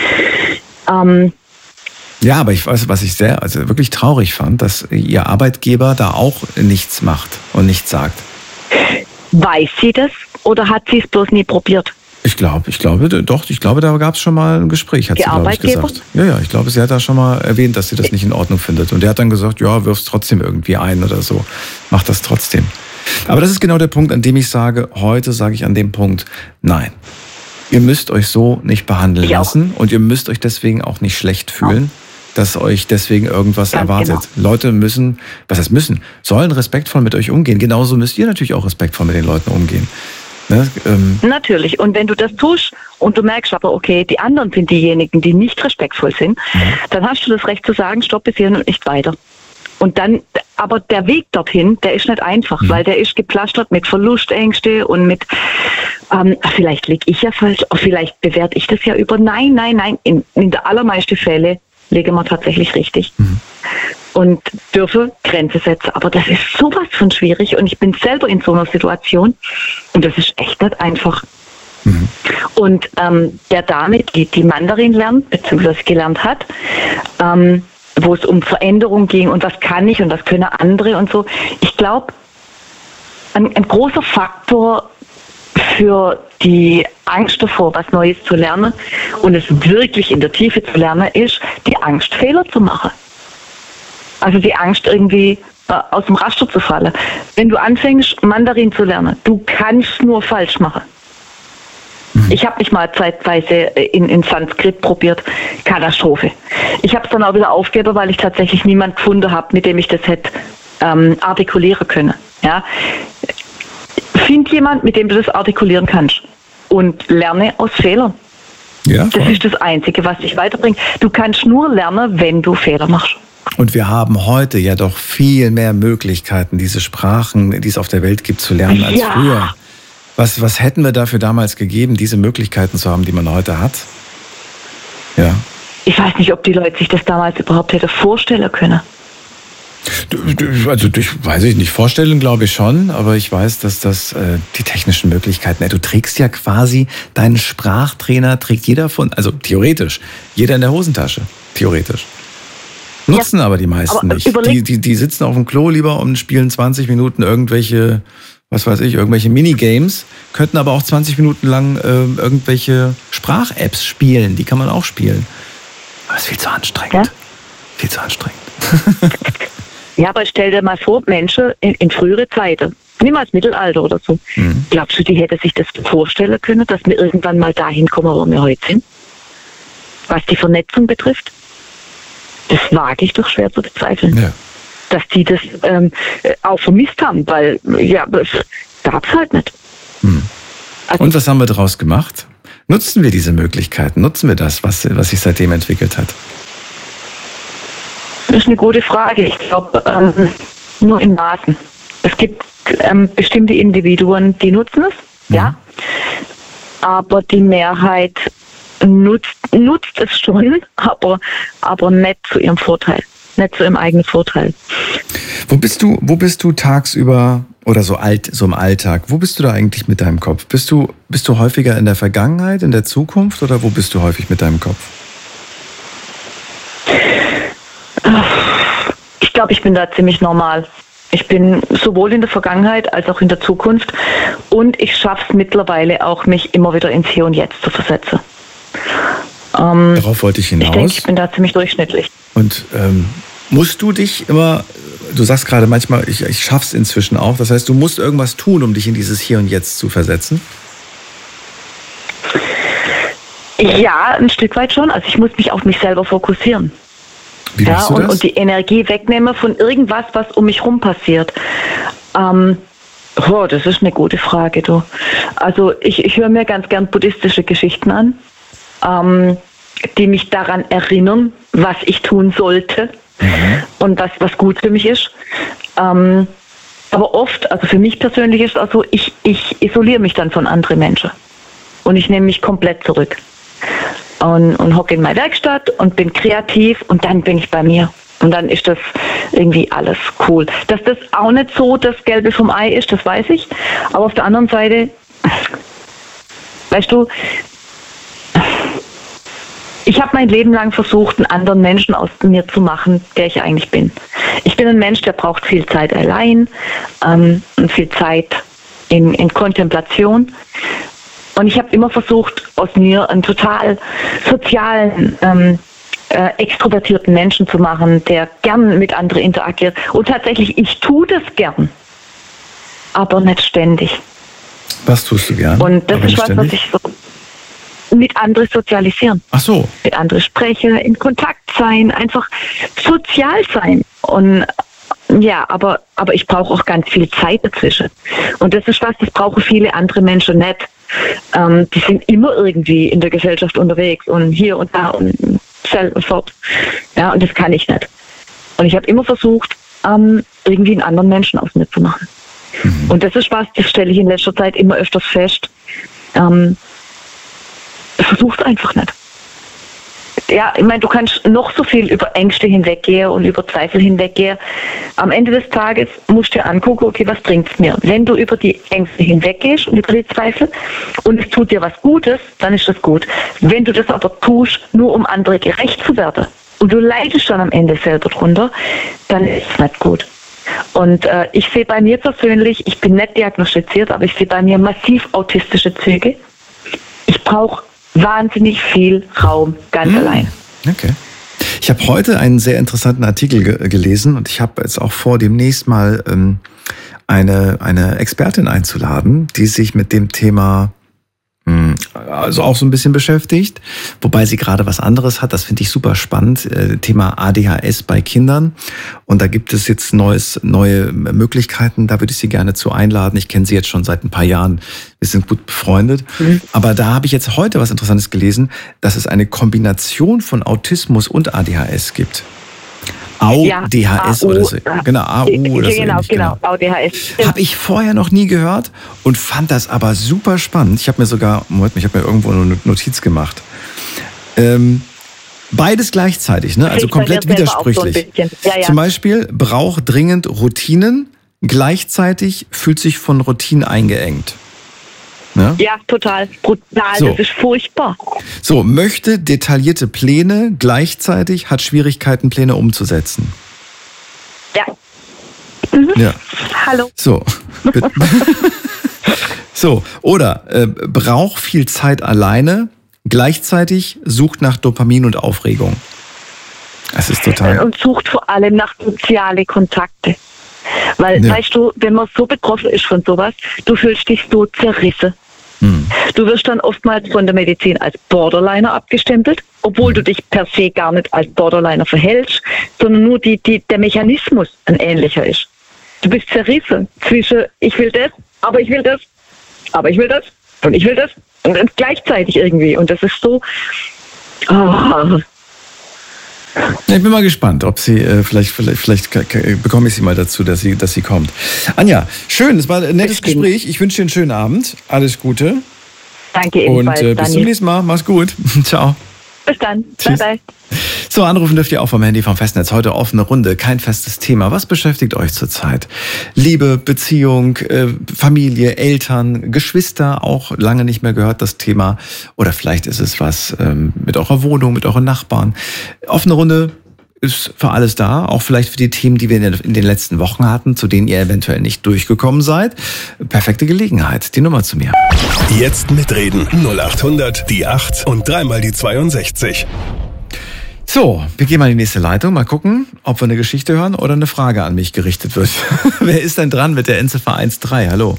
[SPEAKER 7] Ähm,
[SPEAKER 1] ja, aber ich weiß, was ich sehr, also wirklich traurig fand, dass ihr Arbeitgeber da auch nichts macht und nichts sagt.
[SPEAKER 7] Weiß sie das oder hat sie es bloß nie probiert?
[SPEAKER 1] Ich glaube, ich glaube, doch, ich glaube, da gab es schon mal ein Gespräch, hat sie, glaube ich, gesagt. Ja, ja, ich glaube, sie hat da schon mal erwähnt, dass sie das nicht in Ordnung findet. Und der hat dann gesagt, ja, wirf's trotzdem irgendwie ein oder so. Mach das trotzdem. Aber das ist genau der Punkt, an dem ich sage, heute sage ich an dem Punkt, nein. Ihr müsst euch so nicht behandeln ja. lassen und ihr müsst euch deswegen auch nicht schlecht fühlen, dass euch deswegen irgendwas Ganz erwartet. Genau. Leute müssen, was heißt müssen, sollen respektvoll mit euch umgehen. Genauso müsst ihr natürlich auch respektvoll mit den Leuten umgehen. Ne, ähm.
[SPEAKER 7] Natürlich. Und wenn du das tust und du merkst aber, okay, die anderen sind diejenigen, die nicht respektvoll sind, mhm. dann hast du das Recht zu sagen, stopp bis hierhin und nicht weiter. Und dann, aber der Weg dorthin, der ist nicht einfach, mhm. weil der ist gepflastert mit Verlustängste und mit, ähm, vielleicht liege ich ja falsch, vielleicht bewerte ich das ja über. Nein, nein, nein. In, in der allermeisten Fälle lege wir tatsächlich richtig. Mhm. Und dürfe Grenze setzen. Aber das ist sowas von schwierig und ich bin selber in so einer Situation und das ist echt nicht einfach. Mhm. Und ähm, der Dame, die, die Mandarin lernt, beziehungsweise gelernt hat, ähm, wo es um Veränderung ging und was kann ich und was können andere und so. Ich glaube, ein, ein großer Faktor für die Angst davor, was Neues zu lernen und es wirklich in der Tiefe zu lernen, ist die Angst, Fehler zu machen. Also die Angst, irgendwie äh, aus dem Raster zu fallen. Wenn du anfängst, Mandarin zu lernen, du kannst nur falsch machen. Mhm. Ich habe mich mal zeitweise in, in Sanskrit probiert. Katastrophe. Ich habe es dann auch wieder aufgegeben, weil ich tatsächlich niemanden gefunden habe, mit dem ich das hätte ähm, artikulieren können. Ja? Find jemand, mit dem du das artikulieren kannst und lerne aus Fehlern. Ja, das ist das Einzige, was dich weiterbringt. Du kannst nur lernen, wenn du Fehler machst.
[SPEAKER 1] Und wir haben heute ja doch viel mehr Möglichkeiten, diese Sprachen, die es auf der Welt gibt, zu lernen als ja. früher. Was, was hätten wir dafür damals gegeben, diese Möglichkeiten zu haben, die man heute hat? Ja.
[SPEAKER 7] Ich weiß nicht, ob die Leute sich das damals überhaupt hätte vorstellen können.
[SPEAKER 1] Also, ich weiß ich nicht, vorstellen glaube ich schon, aber ich weiß, dass das äh, die technischen Möglichkeiten, du trägst ja quasi, deinen Sprachtrainer trägt jeder von, also theoretisch, jeder in der Hosentasche, theoretisch. Nutzen ja, aber die meisten aber nicht. Die, die, die sitzen auf dem Klo lieber und spielen zwanzig Minuten irgendwelche, was weiß ich, irgendwelche Minigames, könnten aber auch zwanzig Minuten lang äh, irgendwelche Sprach-Apps spielen, die kann man auch spielen. Aber es ist viel zu anstrengend. Ja? Viel zu anstrengend.
[SPEAKER 7] Ja, aber stell dir mal vor, Menschen in, in frühere Zeiten, niemals Mittelalter oder so. Mhm. Glaubst du, die hätte sich das vorstellen können, dass wir irgendwann mal dahin kommen, wo wir heute sind? Was die Vernetzung betrifft? Das wage ich doch schwer zu bezweifeln. Ja. Dass die das ähm, auch vermisst haben, weil, ja, das gab es halt nicht.
[SPEAKER 1] Mhm. Also, und was haben wir daraus gemacht? Nutzen wir diese Möglichkeiten? Nutzen wir das, was, was sich seitdem entwickelt hat?
[SPEAKER 7] Das ist eine gute Frage. Ich glaube, ähm, nur in Maßen. Es gibt ähm, bestimmte Individuen, die nutzen es, mhm. ja. Aber die Mehrheit nutzt, nutzt es schon, aber, aber nicht zu ihrem Vorteil. Nicht zu ihrem eigenen Vorteil.
[SPEAKER 1] Wo bist du, wo bist du tagsüber oder so alt, so im Alltag? Wo bist du da eigentlich mit deinem Kopf? Bist du, bist du häufiger in der Vergangenheit, in der Zukunft oder wo bist du häufig mit deinem Kopf?
[SPEAKER 7] Ich glaube, ich bin da ziemlich normal. Ich bin sowohl in der Vergangenheit als auch in der Zukunft und ich schaffe es mittlerweile auch, mich immer wieder ins Hier und Jetzt zu versetzen. Ähm,
[SPEAKER 1] Darauf wollte ich hinaus.
[SPEAKER 7] Ich denke, ich bin da ziemlich durchschnittlich.
[SPEAKER 1] Und ähm, musst du dich immer, du sagst gerade manchmal, ich, ich schaff's inzwischen auch, das heißt, du musst irgendwas tun, um dich in dieses Hier und Jetzt zu versetzen?
[SPEAKER 7] Ja, ein Stück weit schon. Also ich muss mich auf mich selber fokussieren.
[SPEAKER 1] Wie machst
[SPEAKER 7] ja,
[SPEAKER 1] du
[SPEAKER 7] und,
[SPEAKER 1] das?
[SPEAKER 7] und die Energie wegnehmen von irgendwas, was um mich rum passiert. Ähm, oh, das ist eine gute Frage, du. Also ich, ich höre mir ganz gern buddhistische Geschichten an, ähm, die mich daran erinnern, was ich tun sollte mhm. und was, was gut für mich ist. Ähm, aber oft, also für mich persönlich ist es auch so, ich, ich isoliere mich dann von anderen Menschen und ich nehme mich komplett zurück. Und, und hocke in meine Werkstatt und bin kreativ und dann bin ich bei mir. Und dann ist das irgendwie alles cool. Dass das auch nicht so das Gelbe vom Ei ist, das weiß ich. Aber auf der anderen Seite, weißt du, ich habe mein Leben lang versucht, einen anderen Menschen aus mir zu machen, der ich eigentlich bin. Ich bin ein Mensch, der braucht viel Zeit allein ähm, und viel Zeit in, in Kontemplation. Und ich habe immer versucht, aus mir einen total sozialen, ähm, äh, extrovertierten Menschen zu machen, der gern mit anderen interagiert. Und tatsächlich, ich tue das gern, aber nicht ständig.
[SPEAKER 1] Was tust du gern?
[SPEAKER 7] Und das ist was, ständig? was ich so mit anderen sozialisieren.
[SPEAKER 1] Ach so.
[SPEAKER 7] Mit anderen sprechen, in Kontakt sein, einfach sozial sein. Und ja, aber, aber ich brauche auch ganz viel Zeit dazwischen. Und das ist was, das brauchen viele andere Menschen nicht. Ähm, die sind immer irgendwie in der Gesellschaft unterwegs und hier und da und so und fort. Ja, und das kann ich nicht. Und ich habe immer versucht, ähm, irgendwie einen anderen Menschen aus mir zu machen. Mhm. Und das ist was, das stelle ich in letzter Zeit immer öfters fest. Ähm, versuch's einfach nicht. Ja, ich meine, du kannst noch so viel über Ängste hinweggehen und über Zweifel hinweggehen. Am Ende des Tages musst du dir angucken, okay, was bringt's mir? Wenn du über die Ängste hinweggehst und über die Zweifel und es tut dir was Gutes, dann ist das gut. Wenn du das aber tust, nur um andere gerecht zu werden und du leidest dann am Ende selber drunter, dann ist es nicht gut. Und äh, ich sehe bei mir persönlich, ich bin nicht diagnostiziert, aber ich sehe bei mir massiv autistische Züge. Ich brauche wahnsinnig viel Raum, ganz mmh. allein.
[SPEAKER 1] Okay. Ich habe heute einen sehr interessanten Artikel ge- gelesen und ich habe jetzt auch vor, demnächst mal ähm, eine, eine Expertin einzuladen, die sich mit dem Thema mh, also auch so ein bisschen beschäftigt, wobei sie gerade was anderes hat, das finde ich super spannend, äh, Thema A D H S bei Kindern. Und da gibt es jetzt neues, neue Möglichkeiten, da würde ich Sie gerne zu einladen. Ich kenne sie jetzt schon seit ein paar Jahren, wir sind gut befreundet. Mhm. Aber da habe ich jetzt heute was Interessantes gelesen, dass es eine Kombination von Autismus und A D H S gibt. A D H S ja, oder so. Genau, A U oder so.
[SPEAKER 7] Genau, genau, A D H S.
[SPEAKER 1] Habe ich vorher noch nie gehört und fand das aber super spannend. Ich habe mir sogar, Moment, ich habe mir irgendwo eine Notiz gemacht. Ähm, beides gleichzeitig, ne? Also komplett widersprüchlich. So ja, ja. Zum Beispiel braucht dringend Routinen, gleichzeitig fühlt sich von Routinen eingeengt. Ne?
[SPEAKER 7] Ja, total. Brutal, so. Das ist furchtbar.
[SPEAKER 1] So, möchte detaillierte Pläne, gleichzeitig hat Schwierigkeiten, Pläne umzusetzen.
[SPEAKER 7] Ja. Mhm.
[SPEAKER 1] Ja.
[SPEAKER 7] Hallo.
[SPEAKER 1] So. So, oder äh, braucht viel Zeit alleine, gleichzeitig sucht nach Dopamin und Aufregung. Das ist total...
[SPEAKER 7] Und sucht vor allem nach sozialen Kontakte. Weil,
[SPEAKER 1] Ja.
[SPEAKER 7] weißt du, wenn man so betroffen ist von sowas, du fühlst dich so zerrissen.
[SPEAKER 1] Hm.
[SPEAKER 7] Du wirst dann oftmals von der Medizin als Borderliner abgestempelt, obwohl du dich per se gar nicht als Borderliner verhältst, sondern nur die, die, der Mechanismus ein ähnlicher ist. Du bist zerrissen zwischen ich will das, aber ich will das, aber ich will das und ich will das und, und gleichzeitig irgendwie. Und das ist so... Oh.
[SPEAKER 1] Ich bin mal gespannt, ob sie, äh, vielleicht, vielleicht, vielleicht k- k- bekomme ich sie mal dazu, dass sie, dass sie kommt. Anja, schön, es war ein nettes
[SPEAKER 7] Bestimmt.
[SPEAKER 1] Gespräch. Ich wünsche dir einen schönen Abend. Alles Gute.
[SPEAKER 7] Danke
[SPEAKER 1] Und
[SPEAKER 7] ebenfalls,
[SPEAKER 1] äh, bis zum
[SPEAKER 7] Daniel.
[SPEAKER 1] nächsten Mal. Mach's gut. Ciao.
[SPEAKER 7] Bis dann.
[SPEAKER 1] Tschüss.
[SPEAKER 7] Bye, bye.
[SPEAKER 1] So, anrufen dürft ihr auch vom Handy vom Festnetz. Heute offene Runde, kein festes Thema. Was beschäftigt euch zurzeit? Liebe, Beziehung, äh, Familie, Eltern, Geschwister, auch lange nicht mehr gehört das Thema. Oder vielleicht ist es was ähm, mit eurer Wohnung, mit euren Nachbarn. Offene Runde ist für alles da, auch vielleicht für die Themen, die wir in den letzten Wochen hatten, zu denen ihr eventuell nicht durchgekommen seid. Perfekte Gelegenheit. Die Nummer zu mir.
[SPEAKER 3] Jetzt mitreden. null acht hundert, die acht und dreimal die zweiundsechzig.
[SPEAKER 1] So, wir gehen mal in die nächste Leitung. Mal gucken, ob wir eine Geschichte hören oder eine Frage an mich gerichtet wird. Wer ist denn dran mit der Endziffer eins drei? Hallo.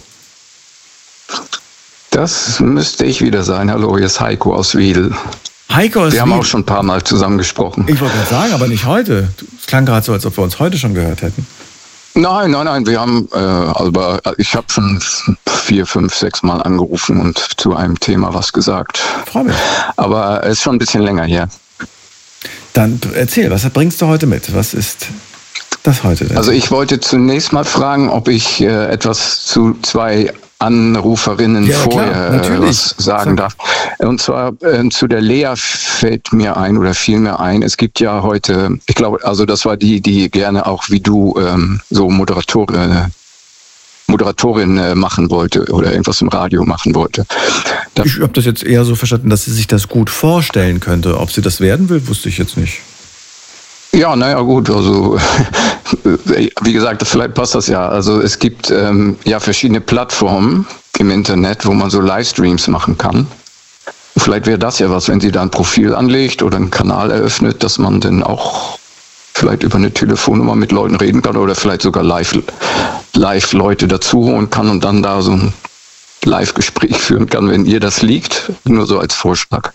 [SPEAKER 8] Das müsste ich wieder sein. Hallo, hier ist Heiko aus Wedel.
[SPEAKER 1] Heiko aus
[SPEAKER 8] Wir haben
[SPEAKER 1] Wien.
[SPEAKER 8] auch schon ein paar Mal zusammen gesprochen.
[SPEAKER 1] Ich wollte gerade sagen, aber nicht heute. Es klang gerade so, als ob wir uns heute schon gehört hätten.
[SPEAKER 8] Nein, nein, nein, wir haben, äh, aber ich habe schon vier, fünf, sechs Mal angerufen und zu einem Thema was gesagt.
[SPEAKER 1] Freu mich.
[SPEAKER 8] Aber es ist schon ein bisschen länger her.
[SPEAKER 1] Dann erzähl, was bringst du heute mit? Was ist das heute denn?
[SPEAKER 8] Also ich wollte zunächst mal fragen, ob ich äh, etwas zu zwei Anruferinnen
[SPEAKER 1] Ja,
[SPEAKER 8] vorher
[SPEAKER 1] klar,
[SPEAKER 8] äh,
[SPEAKER 1] natürlich.
[SPEAKER 8] was sagen
[SPEAKER 1] Sag.
[SPEAKER 8] darf. Und zwar äh, zu der Lea fällt mir ein oder fiel mir ein, es gibt ja heute, ich glaube, also das war die, die gerne auch wie du ähm, so Moderatorin, Moderatorin äh, machen wollte oder irgendwas im Radio machen wollte. Da,
[SPEAKER 1] ich habe das jetzt eher so verstanden, dass sie sich das gut vorstellen könnte. Ob sie das werden will, wusste ich jetzt nicht.
[SPEAKER 8] Ja, naja, gut, also wie gesagt, vielleicht passt das ja. Also es gibt ähm, ja verschiedene Plattformen im Internet, wo man so Livestreams machen kann. Vielleicht wäre das ja was, wenn sie da ein Profil anlegt oder einen Kanal eröffnet, dass man dann auch vielleicht über eine Telefonnummer mit Leuten reden kann oder vielleicht sogar live, live Leute dazu holen kann und dann da so ein Live-Gespräch führen kann, wenn ihr das liegt. Nur so als Vorschlag.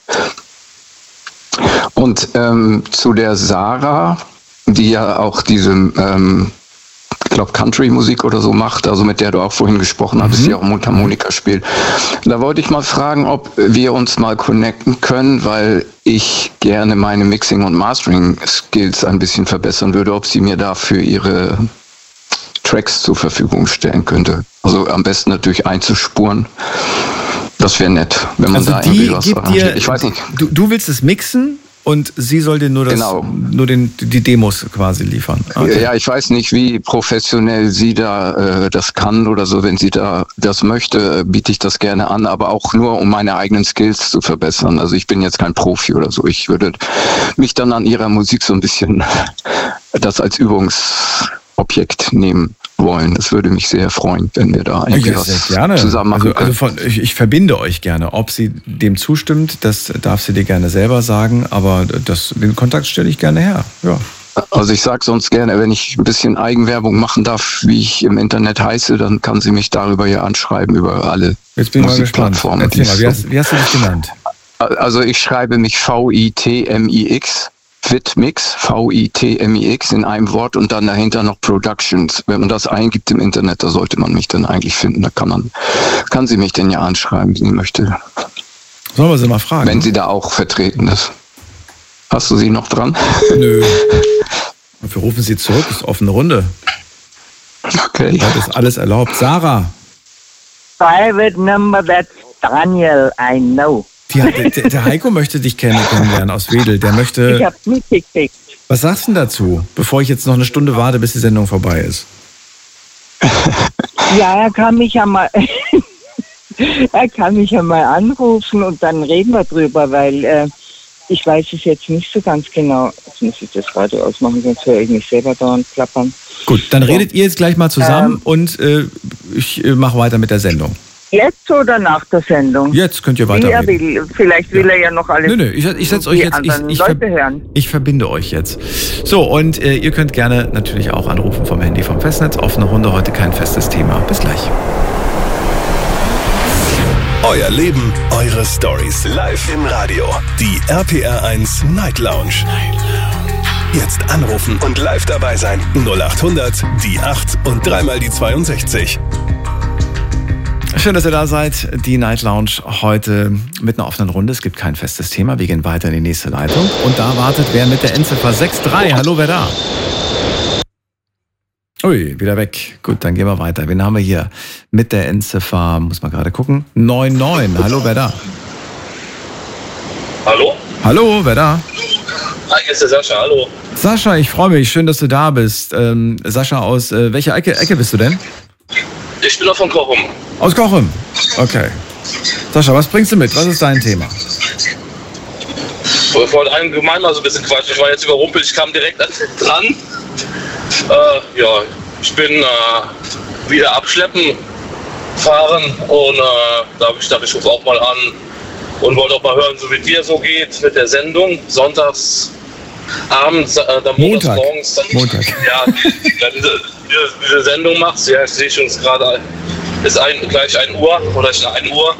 [SPEAKER 8] Und ähm, zu der Sarah, die ja auch diese, ähm, ich glaube, Country-Musik oder so macht, also mit der du auch vorhin gesprochen hattest,
[SPEAKER 1] Mhm.
[SPEAKER 8] die auch Mundharmonika spielt. Da wollte ich mal fragen, ob wir uns mal connecten können, weil ich gerne meine Mixing- und Mastering-Skills ein bisschen verbessern würde, ob sie mir dafür ihre Tracks zur Verfügung stellen könnte. Also am besten natürlich einzuspuren. Das wäre nett, wenn man
[SPEAKER 1] Also
[SPEAKER 8] da
[SPEAKER 1] die
[SPEAKER 8] irgendwie was
[SPEAKER 1] gibt
[SPEAKER 8] arrangiert.
[SPEAKER 1] dir,
[SPEAKER 8] Ich weiß nicht.
[SPEAKER 1] Du, du willst es mixen und sie soll dir nur, das,
[SPEAKER 8] Genau.
[SPEAKER 1] nur den, die Demos quasi liefern. Okay.
[SPEAKER 8] Ja, ich weiß nicht, wie professionell sie da äh, das kann oder so. Wenn sie da das möchte, äh, biete ich das gerne an, aber auch nur, um meine eigenen Skills zu verbessern. Also ich bin jetzt kein Profi oder so. Ich würde mich dann an ihrer Musik so ein bisschen das als Übungsobjekt nehmen wollen. Das würde mich sehr freuen, wenn wir da irgendwie
[SPEAKER 1] Ja,
[SPEAKER 8] was
[SPEAKER 1] sehr gerne.
[SPEAKER 8] zusammen machen
[SPEAKER 1] Also,
[SPEAKER 8] können.
[SPEAKER 1] also von, ich, ich verbinde euch gerne. Ob sie dem zustimmt, das darf sie dir gerne selber sagen, aber das, den Kontakt stelle ich gerne her. Ja.
[SPEAKER 8] Also ich sage sonst gerne, wenn ich ein bisschen Eigenwerbung machen darf, wie ich im Internet heiße, dann kann sie mich darüber ja anschreiben, über alle
[SPEAKER 1] Jetzt bin ich mal gespannt.
[SPEAKER 8] Musikplattformen.
[SPEAKER 1] Erzähl
[SPEAKER 8] die
[SPEAKER 1] mal,
[SPEAKER 8] es
[SPEAKER 1] wie
[SPEAKER 8] so-
[SPEAKER 1] hast, wie hast du dich genannt?
[SPEAKER 8] Also ich schreibe mich V I T M I X, Fitmix, V I T M I X in einem Wort und dann dahinter noch Productions. Wenn man das eingibt im Internet, da sollte man mich dann eigentlich finden. Da kann man, kann sie mich denn ja anschreiben, wie sie möchte,
[SPEAKER 1] Sollen wir sie mal fragen?
[SPEAKER 8] wenn sie da auch vertreten ist. Hast du sie noch dran?
[SPEAKER 1] Nö. Wir rufen sie zurück, ist offene Runde.
[SPEAKER 8] Okay.
[SPEAKER 1] Heute ist alles erlaubt. Sarah,
[SPEAKER 9] Private number, that's Daniel, I know.
[SPEAKER 1] die hat, der, der Heiko möchte dich kennenlernen aus Wedel. Der
[SPEAKER 9] Ich
[SPEAKER 1] möchte.
[SPEAKER 9] hab's mitgekriegt.
[SPEAKER 1] Was sagst du denn dazu, bevor ich jetzt noch eine Stunde warte, bis die Sendung vorbei ist?
[SPEAKER 9] Ja, er kann mich ja mal, er kann mich ja mal anrufen und dann reden wir drüber, weil äh, ich weiß es jetzt nicht so ganz genau. Jetzt muss ich das Radio ausmachen, sonst höre ich mich selber dauernd klappern.
[SPEAKER 1] Gut, dann redet ihr jetzt gleich mal zusammen
[SPEAKER 9] Ähm.
[SPEAKER 1] und äh, ich äh, mache weiter mit der Sendung.
[SPEAKER 9] Jetzt oder nach der Sendung?
[SPEAKER 1] Jetzt könnt ihr
[SPEAKER 9] Wie er
[SPEAKER 1] weiterreden.
[SPEAKER 9] will. Vielleicht will
[SPEAKER 1] Ja.
[SPEAKER 9] er ja noch alles
[SPEAKER 1] Nö, nö, ich, ich setze
[SPEAKER 9] die
[SPEAKER 1] euch jetzt, ich,
[SPEAKER 9] anderen
[SPEAKER 1] ich,
[SPEAKER 9] Leute
[SPEAKER 1] ver-
[SPEAKER 9] hören.
[SPEAKER 1] ich verbinde euch jetzt. So, und äh, ihr könnt gerne natürlich auch anrufen vom Handy vom Festnetz. Offene Runde, heute kein festes Thema. Bis gleich.
[SPEAKER 3] Euer Leben, eure Stories. Live im Radio. Die R P R eins Night Lounge. Jetzt anrufen und live dabei sein. null acht hundert, die acht und dreimal die zweiundsechzig.
[SPEAKER 1] Schön, dass ihr da seid. Die Night Lounge heute mit einer offenen Runde. Es gibt kein festes Thema. Wir gehen weiter in die nächste Leitung. Und da wartet wer mit der Endziffer sechs drei. Hallo, wer da? Ui, wieder weg. Gut, dann gehen wir weiter. Wen haben wir hier mit der Endziffer? Muss man gerade gucken. neun neun. Hallo, wer da?
[SPEAKER 10] Hallo?
[SPEAKER 1] Hallo, wer da?
[SPEAKER 10] Hi, hier ist der Sascha, hallo.
[SPEAKER 1] Sascha, ich freue mich. Schön, dass du da bist. Ähm, Sascha, aus äh, welcher Ecke, Ecke bist du denn?
[SPEAKER 10] Ich bin auch von Kochum.
[SPEAKER 1] Aus Kochum. Okay. Sascha, was bringst du mit? Was ist dein Thema?
[SPEAKER 10] Ich wollte allgemein mal so ein bisschen quatschen. Ich war jetzt überrumpelt, ich kam direkt dran. Äh, ja, ich bin äh, wieder abschleppen fahren und äh, da habe ich gedacht, ich rufe auch mal an und wollte auch mal hören, so wie dir so geht mit der Sendung. Sonntags, abends, äh, dann montags
[SPEAKER 1] Montag.
[SPEAKER 10] morgens. Dann,
[SPEAKER 1] Montag.
[SPEAKER 10] Ja, ja diese, diese, diese Sendung machst. Ja, ich sehe schon, es ist gerade ist ein, gleich ein Uhr oder ist ein Uhr.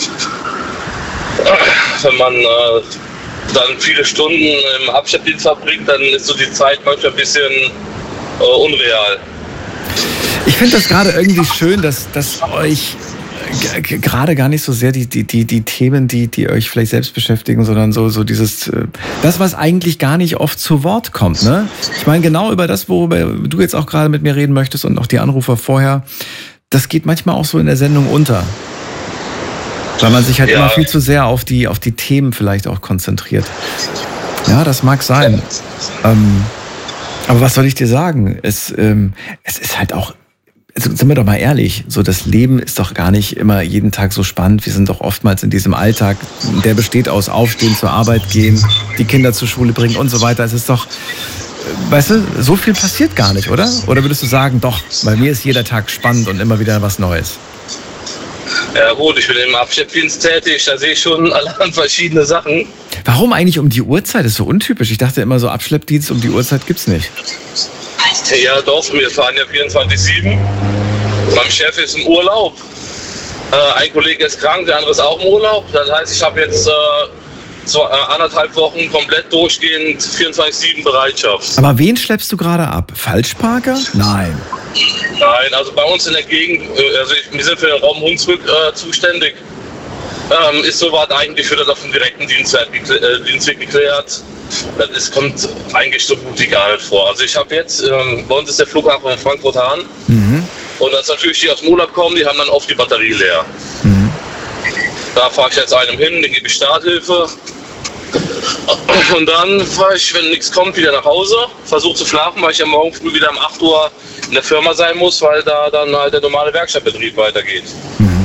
[SPEAKER 10] Wenn man äh, dann viele Stunden im Abschleppdienst verbringt, dann ist so die Zeit manchmal ein bisschen äh, unreal.
[SPEAKER 1] Ich finde das gerade irgendwie schön, dass, dass euch g- g- gerade gar nicht so sehr die, die, die, die Themen, die, die euch vielleicht selbst beschäftigen, sondern so, so dieses, äh, das, was eigentlich gar nicht oft zu Wort kommt, ne? Ich meine, genau über das, worüber du jetzt auch gerade mit mir reden möchtest und auch die Anrufer vorher, das geht manchmal auch so in der Sendung unter. Weil man sich halt
[SPEAKER 10] Ja.
[SPEAKER 1] immer viel zu sehr auf die, auf die Themen vielleicht auch konzentriert. Ja, das mag sein. Ähm, aber was soll ich dir sagen? Es, ähm, es ist halt auch, also sind wir doch mal ehrlich, so das Leben ist doch gar nicht immer jeden Tag so spannend. Wir sind doch oftmals in diesem Alltag, der besteht aus Aufstehen, zur Arbeit gehen, die Kinder zur Schule bringen und so weiter. Es ist doch, äh, weißt du, so viel passiert gar nicht, oder? Oder würdest du sagen, doch, bei mir ist jeder Tag spannend und immer wieder was Neues?
[SPEAKER 10] Ja gut, ich bin im Abschleppdienst tätig, da sehe ich schon allerhand verschiedene Sachen.
[SPEAKER 1] Warum eigentlich um die Uhrzeit? Das ist so untypisch. Ich dachte immer so, Abschleppdienst um die Uhrzeit gibt's nicht.
[SPEAKER 10] Ja doch, wir fahren ja vierundzwanzig sieben. Mein Chef ist im Urlaub. Äh, ein Kollege ist krank, der andere ist auch im Urlaub. Das heißt, ich habe jetzt äh, so äh, anderthalb Wochen komplett durchgehend vierundzwanzig sieben Bereitschaft.
[SPEAKER 1] Aber wen schleppst du gerade ab? Falschparker? Nein.
[SPEAKER 10] Nein, also bei uns in der Gegend, äh, also ich, wir sind für den Raum Hunsrück äh, zuständig. Ähm, ist soweit eigentlich wird das auf dem direkten Dienstweg, gekl äh, Dienstweg geklärt. Das ist, kommt eigentlich so gut wie gar nicht vor. Also ich habe jetzt, ähm, bei uns ist der Flughafen Frankfurt-Hahn.
[SPEAKER 1] Mhm.
[SPEAKER 10] Und das natürlich die aus dem Urlaub kommen, die haben dann oft die Batterie leer.
[SPEAKER 1] Mhm.
[SPEAKER 10] Da fahre ich jetzt einem hin, den gebe ich Starthilfe. Und dann fahre ich, wenn nichts kommt, wieder nach Hause, versuche zu schlafen, weil ich ja morgen früh wieder um acht Uhr in der Firma sein muss, weil da dann halt der normale Werkstattbetrieb weitergeht.
[SPEAKER 1] Mhm.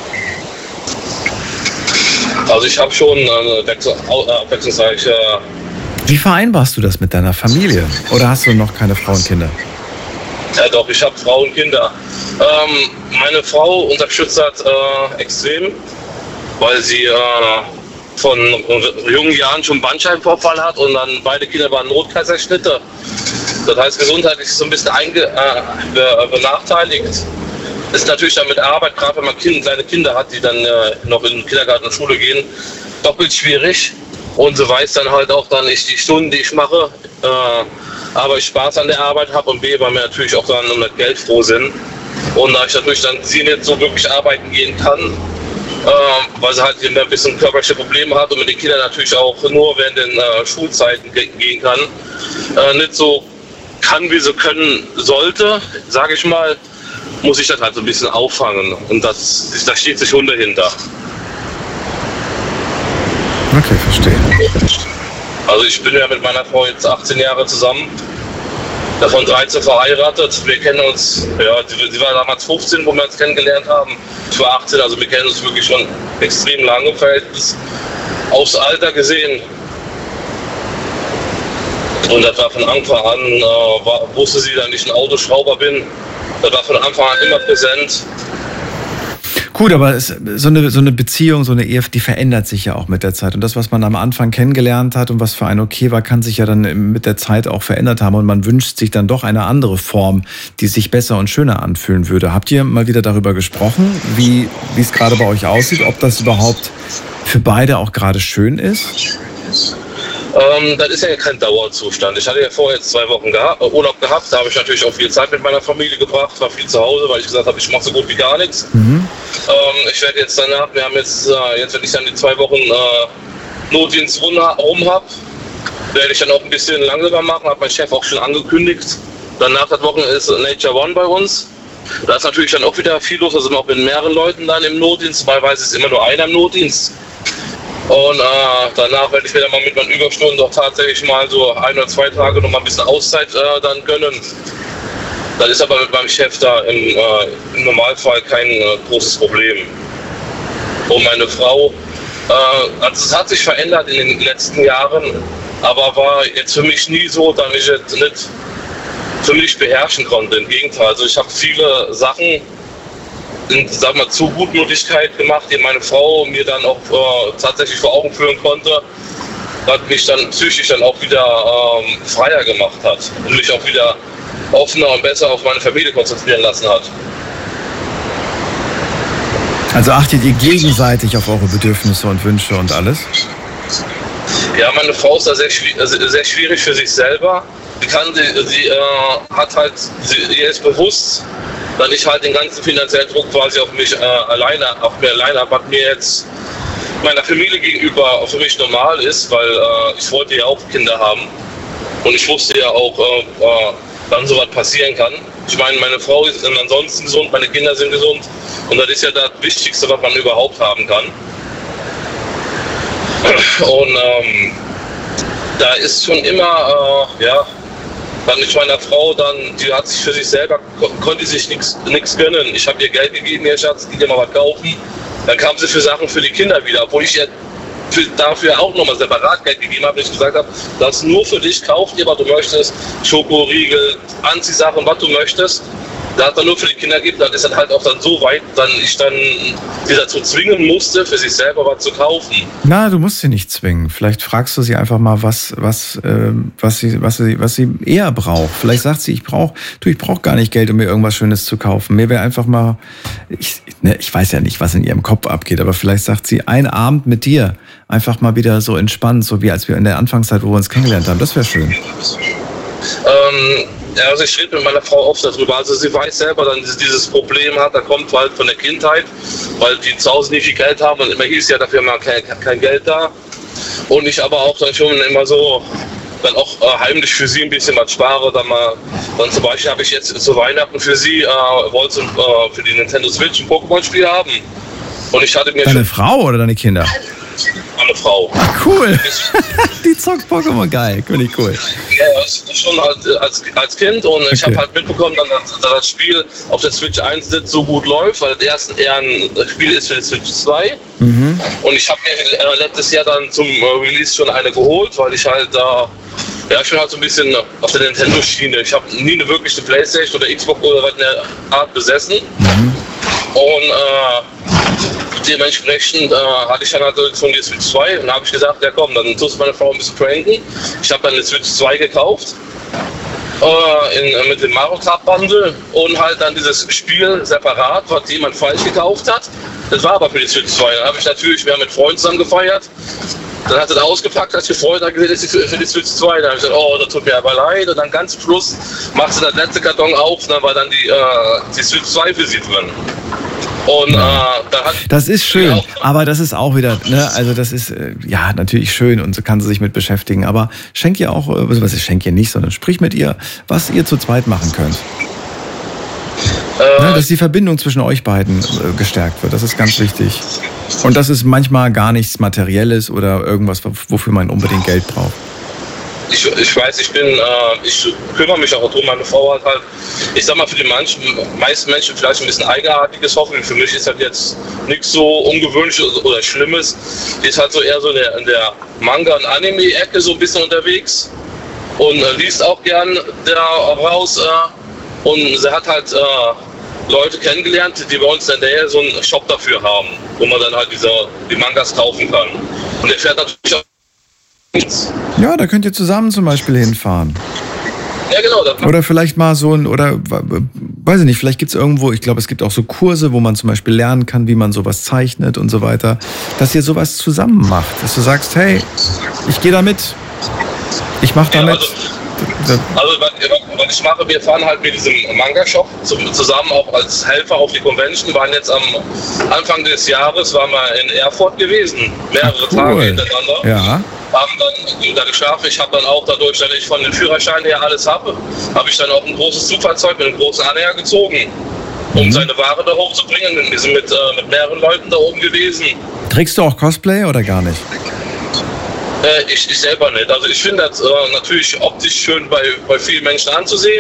[SPEAKER 10] Also ich habe schon eine abwechslungsreiche...
[SPEAKER 1] Wie vereinbarst du das mit deiner Familie? Oder hast du noch keine Frau und Kinder?
[SPEAKER 10] Ja doch, ich habe Frau und Kinder. Ähm, meine Frau unterstützt das äh, extrem, weil sie äh, von jungen Jahren schon Bandscheibenvorfall hat und dann beide Kinder waren Notkaiserschnitte. Das heißt, gesundheitlich ist so ein bisschen einge äh, benachteiligt. Ist natürlich dann mit Arbeit, gerade wenn man kind, kleine Kinder hat, die dann äh, noch in den Kindergarten und Schule gehen, doppelt schwierig. Und sie weiß dann halt auch dann nicht die Stunden, die ich mache, äh, aber ich Spaß an der Arbeit habe und B, weil wir natürlich auch dann um das Geld froh sind. Und da ich natürlich dann sie nicht so wirklich arbeiten gehen kann, äh, weil sie halt ein bisschen körperliche Probleme hat und mit den Kindern natürlich auch nur während den äh, Schulzeiten ge gehen kann, äh, nicht so kann, wie sie können sollte, sage ich mal, muss ich das halt so ein bisschen auffangen. Und das, da steht sich Hund dahinter.
[SPEAKER 1] Okay, verstehe.
[SPEAKER 10] Also ich bin ja mit meiner Frau jetzt achtzehn Jahre zusammen, davon dreizehn verheiratet. Wir kennen uns, ja, sie war damals fünfzehn, wo wir uns kennengelernt haben. Ich war achtzehn, also wir kennen uns wirklich schon extrem lange im Verhältnis. Aufs Alter gesehen. Und das war von Anfang an, äh, war, wusste sie, dass ich ein Autoschrauber bin. Das war von Anfang an immer präsent.
[SPEAKER 1] Gut, aber es, so, eine, so eine Beziehung, so eine Ehe, die verändert sich ja auch mit der Zeit. Und das, was man am Anfang kennengelernt hat und was für einen okay war, kann sich ja dann mit der Zeit auch verändert haben. Und man wünscht sich dann doch eine andere Form, die sich besser und schöner anfühlen würde. Habt ihr mal wieder darüber gesprochen, wie wie es gerade bei euch aussieht, ob das überhaupt für beide auch gerade schön ist?
[SPEAKER 10] Ähm, das ist ja kein Dauerzustand. Ich hatte ja vorher jetzt zwei Wochen geha- Urlaub gehabt, da habe ich natürlich auch viel Zeit mit meiner Familie gebracht, war viel zu Hause, weil ich gesagt habe, ich mache so gut wie gar nichts. Mhm. Ähm, ich werde jetzt danach, wir haben jetzt, äh, jetzt wenn ich dann die zwei Wochen äh, Notdienst rum habe, werde ich dann auch ein bisschen langsamer machen, hat mein Chef auch schon angekündigt. Dann nach der Woche ist Nature One bei uns. Da ist natürlich dann auch wieder viel los, da sind wir auch mit mehreren Leuten dann im Notdienst, teilweise ist immer nur einer im Notdienst. Und äh, danach werde ich mir dann mal mit meinen Überstunden doch tatsächlich mal so ein oder zwei Tage noch mal ein bisschen Auszeit äh, dann gönnen. Das ist aber mit meinem Chef da im, äh, im Normalfall kein äh, großes Problem. Und meine Frau, äh, also es hat sich verändert in den letzten Jahren, aber war jetzt für mich nie so, dass ich jetzt nicht für mich beherrschen konnte. Im Gegenteil, also ich habe viele Sachen in, sag mal, zu Gutmütigkeit gemacht, die meine Frau mir dann auch äh, tatsächlich vor Augen führen konnte, was mich dann psychisch dann auch wieder ähm, freier gemacht hat und mich auch wieder offener und besser auf meine Familie konzentrieren lassen hat.
[SPEAKER 1] Also achtet ihr gegenseitig auf eure Bedürfnisse und Wünsche und alles?
[SPEAKER 10] Ja, meine Frau ist da sehr, sehr schwierig für sich selber. Sie, kann, sie, sie äh, hat halt, sie, ihr ist bewusst, dass ich halt den ganzen finanziellen Druck quasi auf mich äh, alleine, auf mir alleine habe, was mir jetzt meiner Familie gegenüber für mich normal ist, weil äh, ich wollte ja auch Kinder haben und ich wusste ja auch, äh, äh, wann sowas passieren kann. Ich meine, meine Frau ist ansonsten gesund, meine Kinder sind gesund und das ist ja das Wichtigste, was man überhaupt haben kann. Und ähm, da ist schon immer, äh, ja, dann ich meiner Frau dann, die hat sich für sich selber, konnte sich nichts gönnen. Ich habe ihr Geld gegeben, ihr Schatz, die dir mal was kaufen. Dann kam sie für Sachen für die Kinder wieder, obwohl ich ihr für, dafür auch nochmal separat Geld gegeben habe, weil ich gesagt habe, das nur für dich, kauf dir, was du möchtest, Schokoriegel, Anziehsachen, was du möchtest. Da hat er nur für die Kinder gegeben, dann ist er halt auch dann so weit, dass ich dann sie dazu zwingen musste, für sich selber was zu kaufen.
[SPEAKER 1] Na, du musst sie nicht zwingen. Vielleicht fragst du sie einfach mal, was, was, äh, was, sie, was, sie, was sie eher braucht. Vielleicht sagt sie, ich brauche, du, ich brauche gar nicht Geld, um mir irgendwas Schönes zu kaufen. Mir wäre einfach mal, ich, ne, ich weiß ja nicht, was in ihrem Kopf abgeht, aber vielleicht sagt sie, ein Abend mit dir, einfach mal wieder so entspannt, so wie als wir in der Anfangszeit, wo wir uns kennengelernt haben. Das wäre schön.
[SPEAKER 10] Ähm, Ja, also ich rede mit meiner Frau oft darüber. Also sie weiß selber, dass sie dieses Problem hat, da kommt halt von der Kindheit, weil die zu Hause nicht viel Geld haben und immer hieß ja dafür mal kein, kein Geld da. Und ich aber auch dann schon immer so dann auch äh, heimlich für sie ein bisschen was spare. Dann, mal, dann zum Beispiel habe ich jetzt zu Weihnachten für sie, äh, wollte äh, für die Nintendo Switch ein Pokémon-Spiel haben. Und ich hatte mir
[SPEAKER 1] Deine Frau oder deine Kinder?
[SPEAKER 10] Meine Frau.
[SPEAKER 1] Ach, cool. Die zockt Pokémon, geil. Finde ich cool.
[SPEAKER 10] Ja, das ist schon halt als, als Kind und ich okay. habe halt mitbekommen, dass, dass das Spiel auf der Switch eins nicht so gut läuft, weil das erste eher ein Spiel ist für die Switch zwei. Mhm. Und ich habe mir äh, letztes Jahr dann zum äh, Release schon eine geholt, weil ich halt da, äh, ja, ich bin halt so ein bisschen auf der Nintendo-Schiene. Ich habe nie eine wirkliche Playstation oder Xbox oder was in der Art besessen. Mhm. Und äh, dementsprechend äh, hatte ich dann halt von der Switch zwei und habe ich gesagt, ja komm, dann tust du meine Frau ein bisschen pranken. Ich habe dann eine Switch zwei gekauft äh, in, mit dem Mario Kart Bundle und halt dann dieses Spiel separat, was jemand falsch gekauft hat. Das war aber für die Switch zwei. Dann habe ich natürlich, wir haben mit Freunden zusammen gefeiert. Dann hat er da ausgepackt, hat gefreut, hat gesehen, für, für die Switch zwei. Dann habe ich gesagt, oh, das tut mir aber leid. Und dann ganz zum Schluss macht sie das letzte Karton auf und dann war dann die, äh, die Switch zwei für sie drin. Und, ja. äh, da hat
[SPEAKER 1] das ist schön, aber das ist auch wieder, ne, also das ist äh, ja natürlich schön und so kann sie sich mit beschäftigen, aber schenk ihr auch, äh, was ich schenke ihr nicht, sondern sprich mit ihr, was ihr zu zweit machen könnt. Äh, ne, dass die Verbindung zwischen euch beiden äh, gestärkt wird, das ist ganz wichtig. Und das ist manchmal gar nichts Materielles oder irgendwas, wofür man unbedingt Geld braucht.
[SPEAKER 10] Ich, ich weiß, ich bin, äh, ich kümmere mich auch darum, meine Frau hat halt, ich sag mal, für die manchen, meisten Menschen vielleicht ein bisschen eigenartiges Hobby. Für mich ist das jetzt nichts so Ungewöhnliches oder Schlimmes. Die ist halt so eher so in der, in der Manga- und Anime-Ecke so ein bisschen unterwegs und äh, liest auch gern da raus. Äh, und sie hat halt äh, Leute kennengelernt, die bei uns in der Nähe so einen Shop dafür haben, wo man dann halt diese, die Mangas kaufen kann. Und der fährt natürlich auch nichts.
[SPEAKER 1] Ja, da könnt ihr zusammen zum Beispiel hinfahren.
[SPEAKER 10] Ja, genau.
[SPEAKER 1] Oder vielleicht mal so ein, oder weiß ich nicht, vielleicht gibt es irgendwo, ich glaube, es gibt auch so Kurse, wo man zum Beispiel lernen kann, wie man sowas zeichnet und so weiter, dass ihr sowas zusammen macht. Dass du sagst, hey, ich gehe da mit, ich mache da
[SPEAKER 10] ja,
[SPEAKER 1] mit.
[SPEAKER 10] Also, also was ich mache, wir fahren halt mit diesem Manga-Shop zusammen auch als Helfer auf die Convention. Wir waren jetzt am Anfang des Jahres, waren wir in Erfurt gewesen, mehrere
[SPEAKER 1] Ach, cool.
[SPEAKER 10] Tage hintereinander.
[SPEAKER 1] Ja.
[SPEAKER 10] Haben dann da geschafft. Ich habe dann auch dadurch, dass ich von den Führerschein her alles habe, habe ich dann auch ein großes Zugfahrzeug mit einem großen Anhänger gezogen, um mhm. seine Ware da hochzubringen. Wir sind mit, äh, mit mehreren Leuten da oben gewesen.
[SPEAKER 1] Trägst du auch Cosplay oder gar nicht?
[SPEAKER 10] Äh, ich, ich selber nicht. Also ich finde das äh, natürlich optisch schön bei, bei vielen Menschen anzusehen.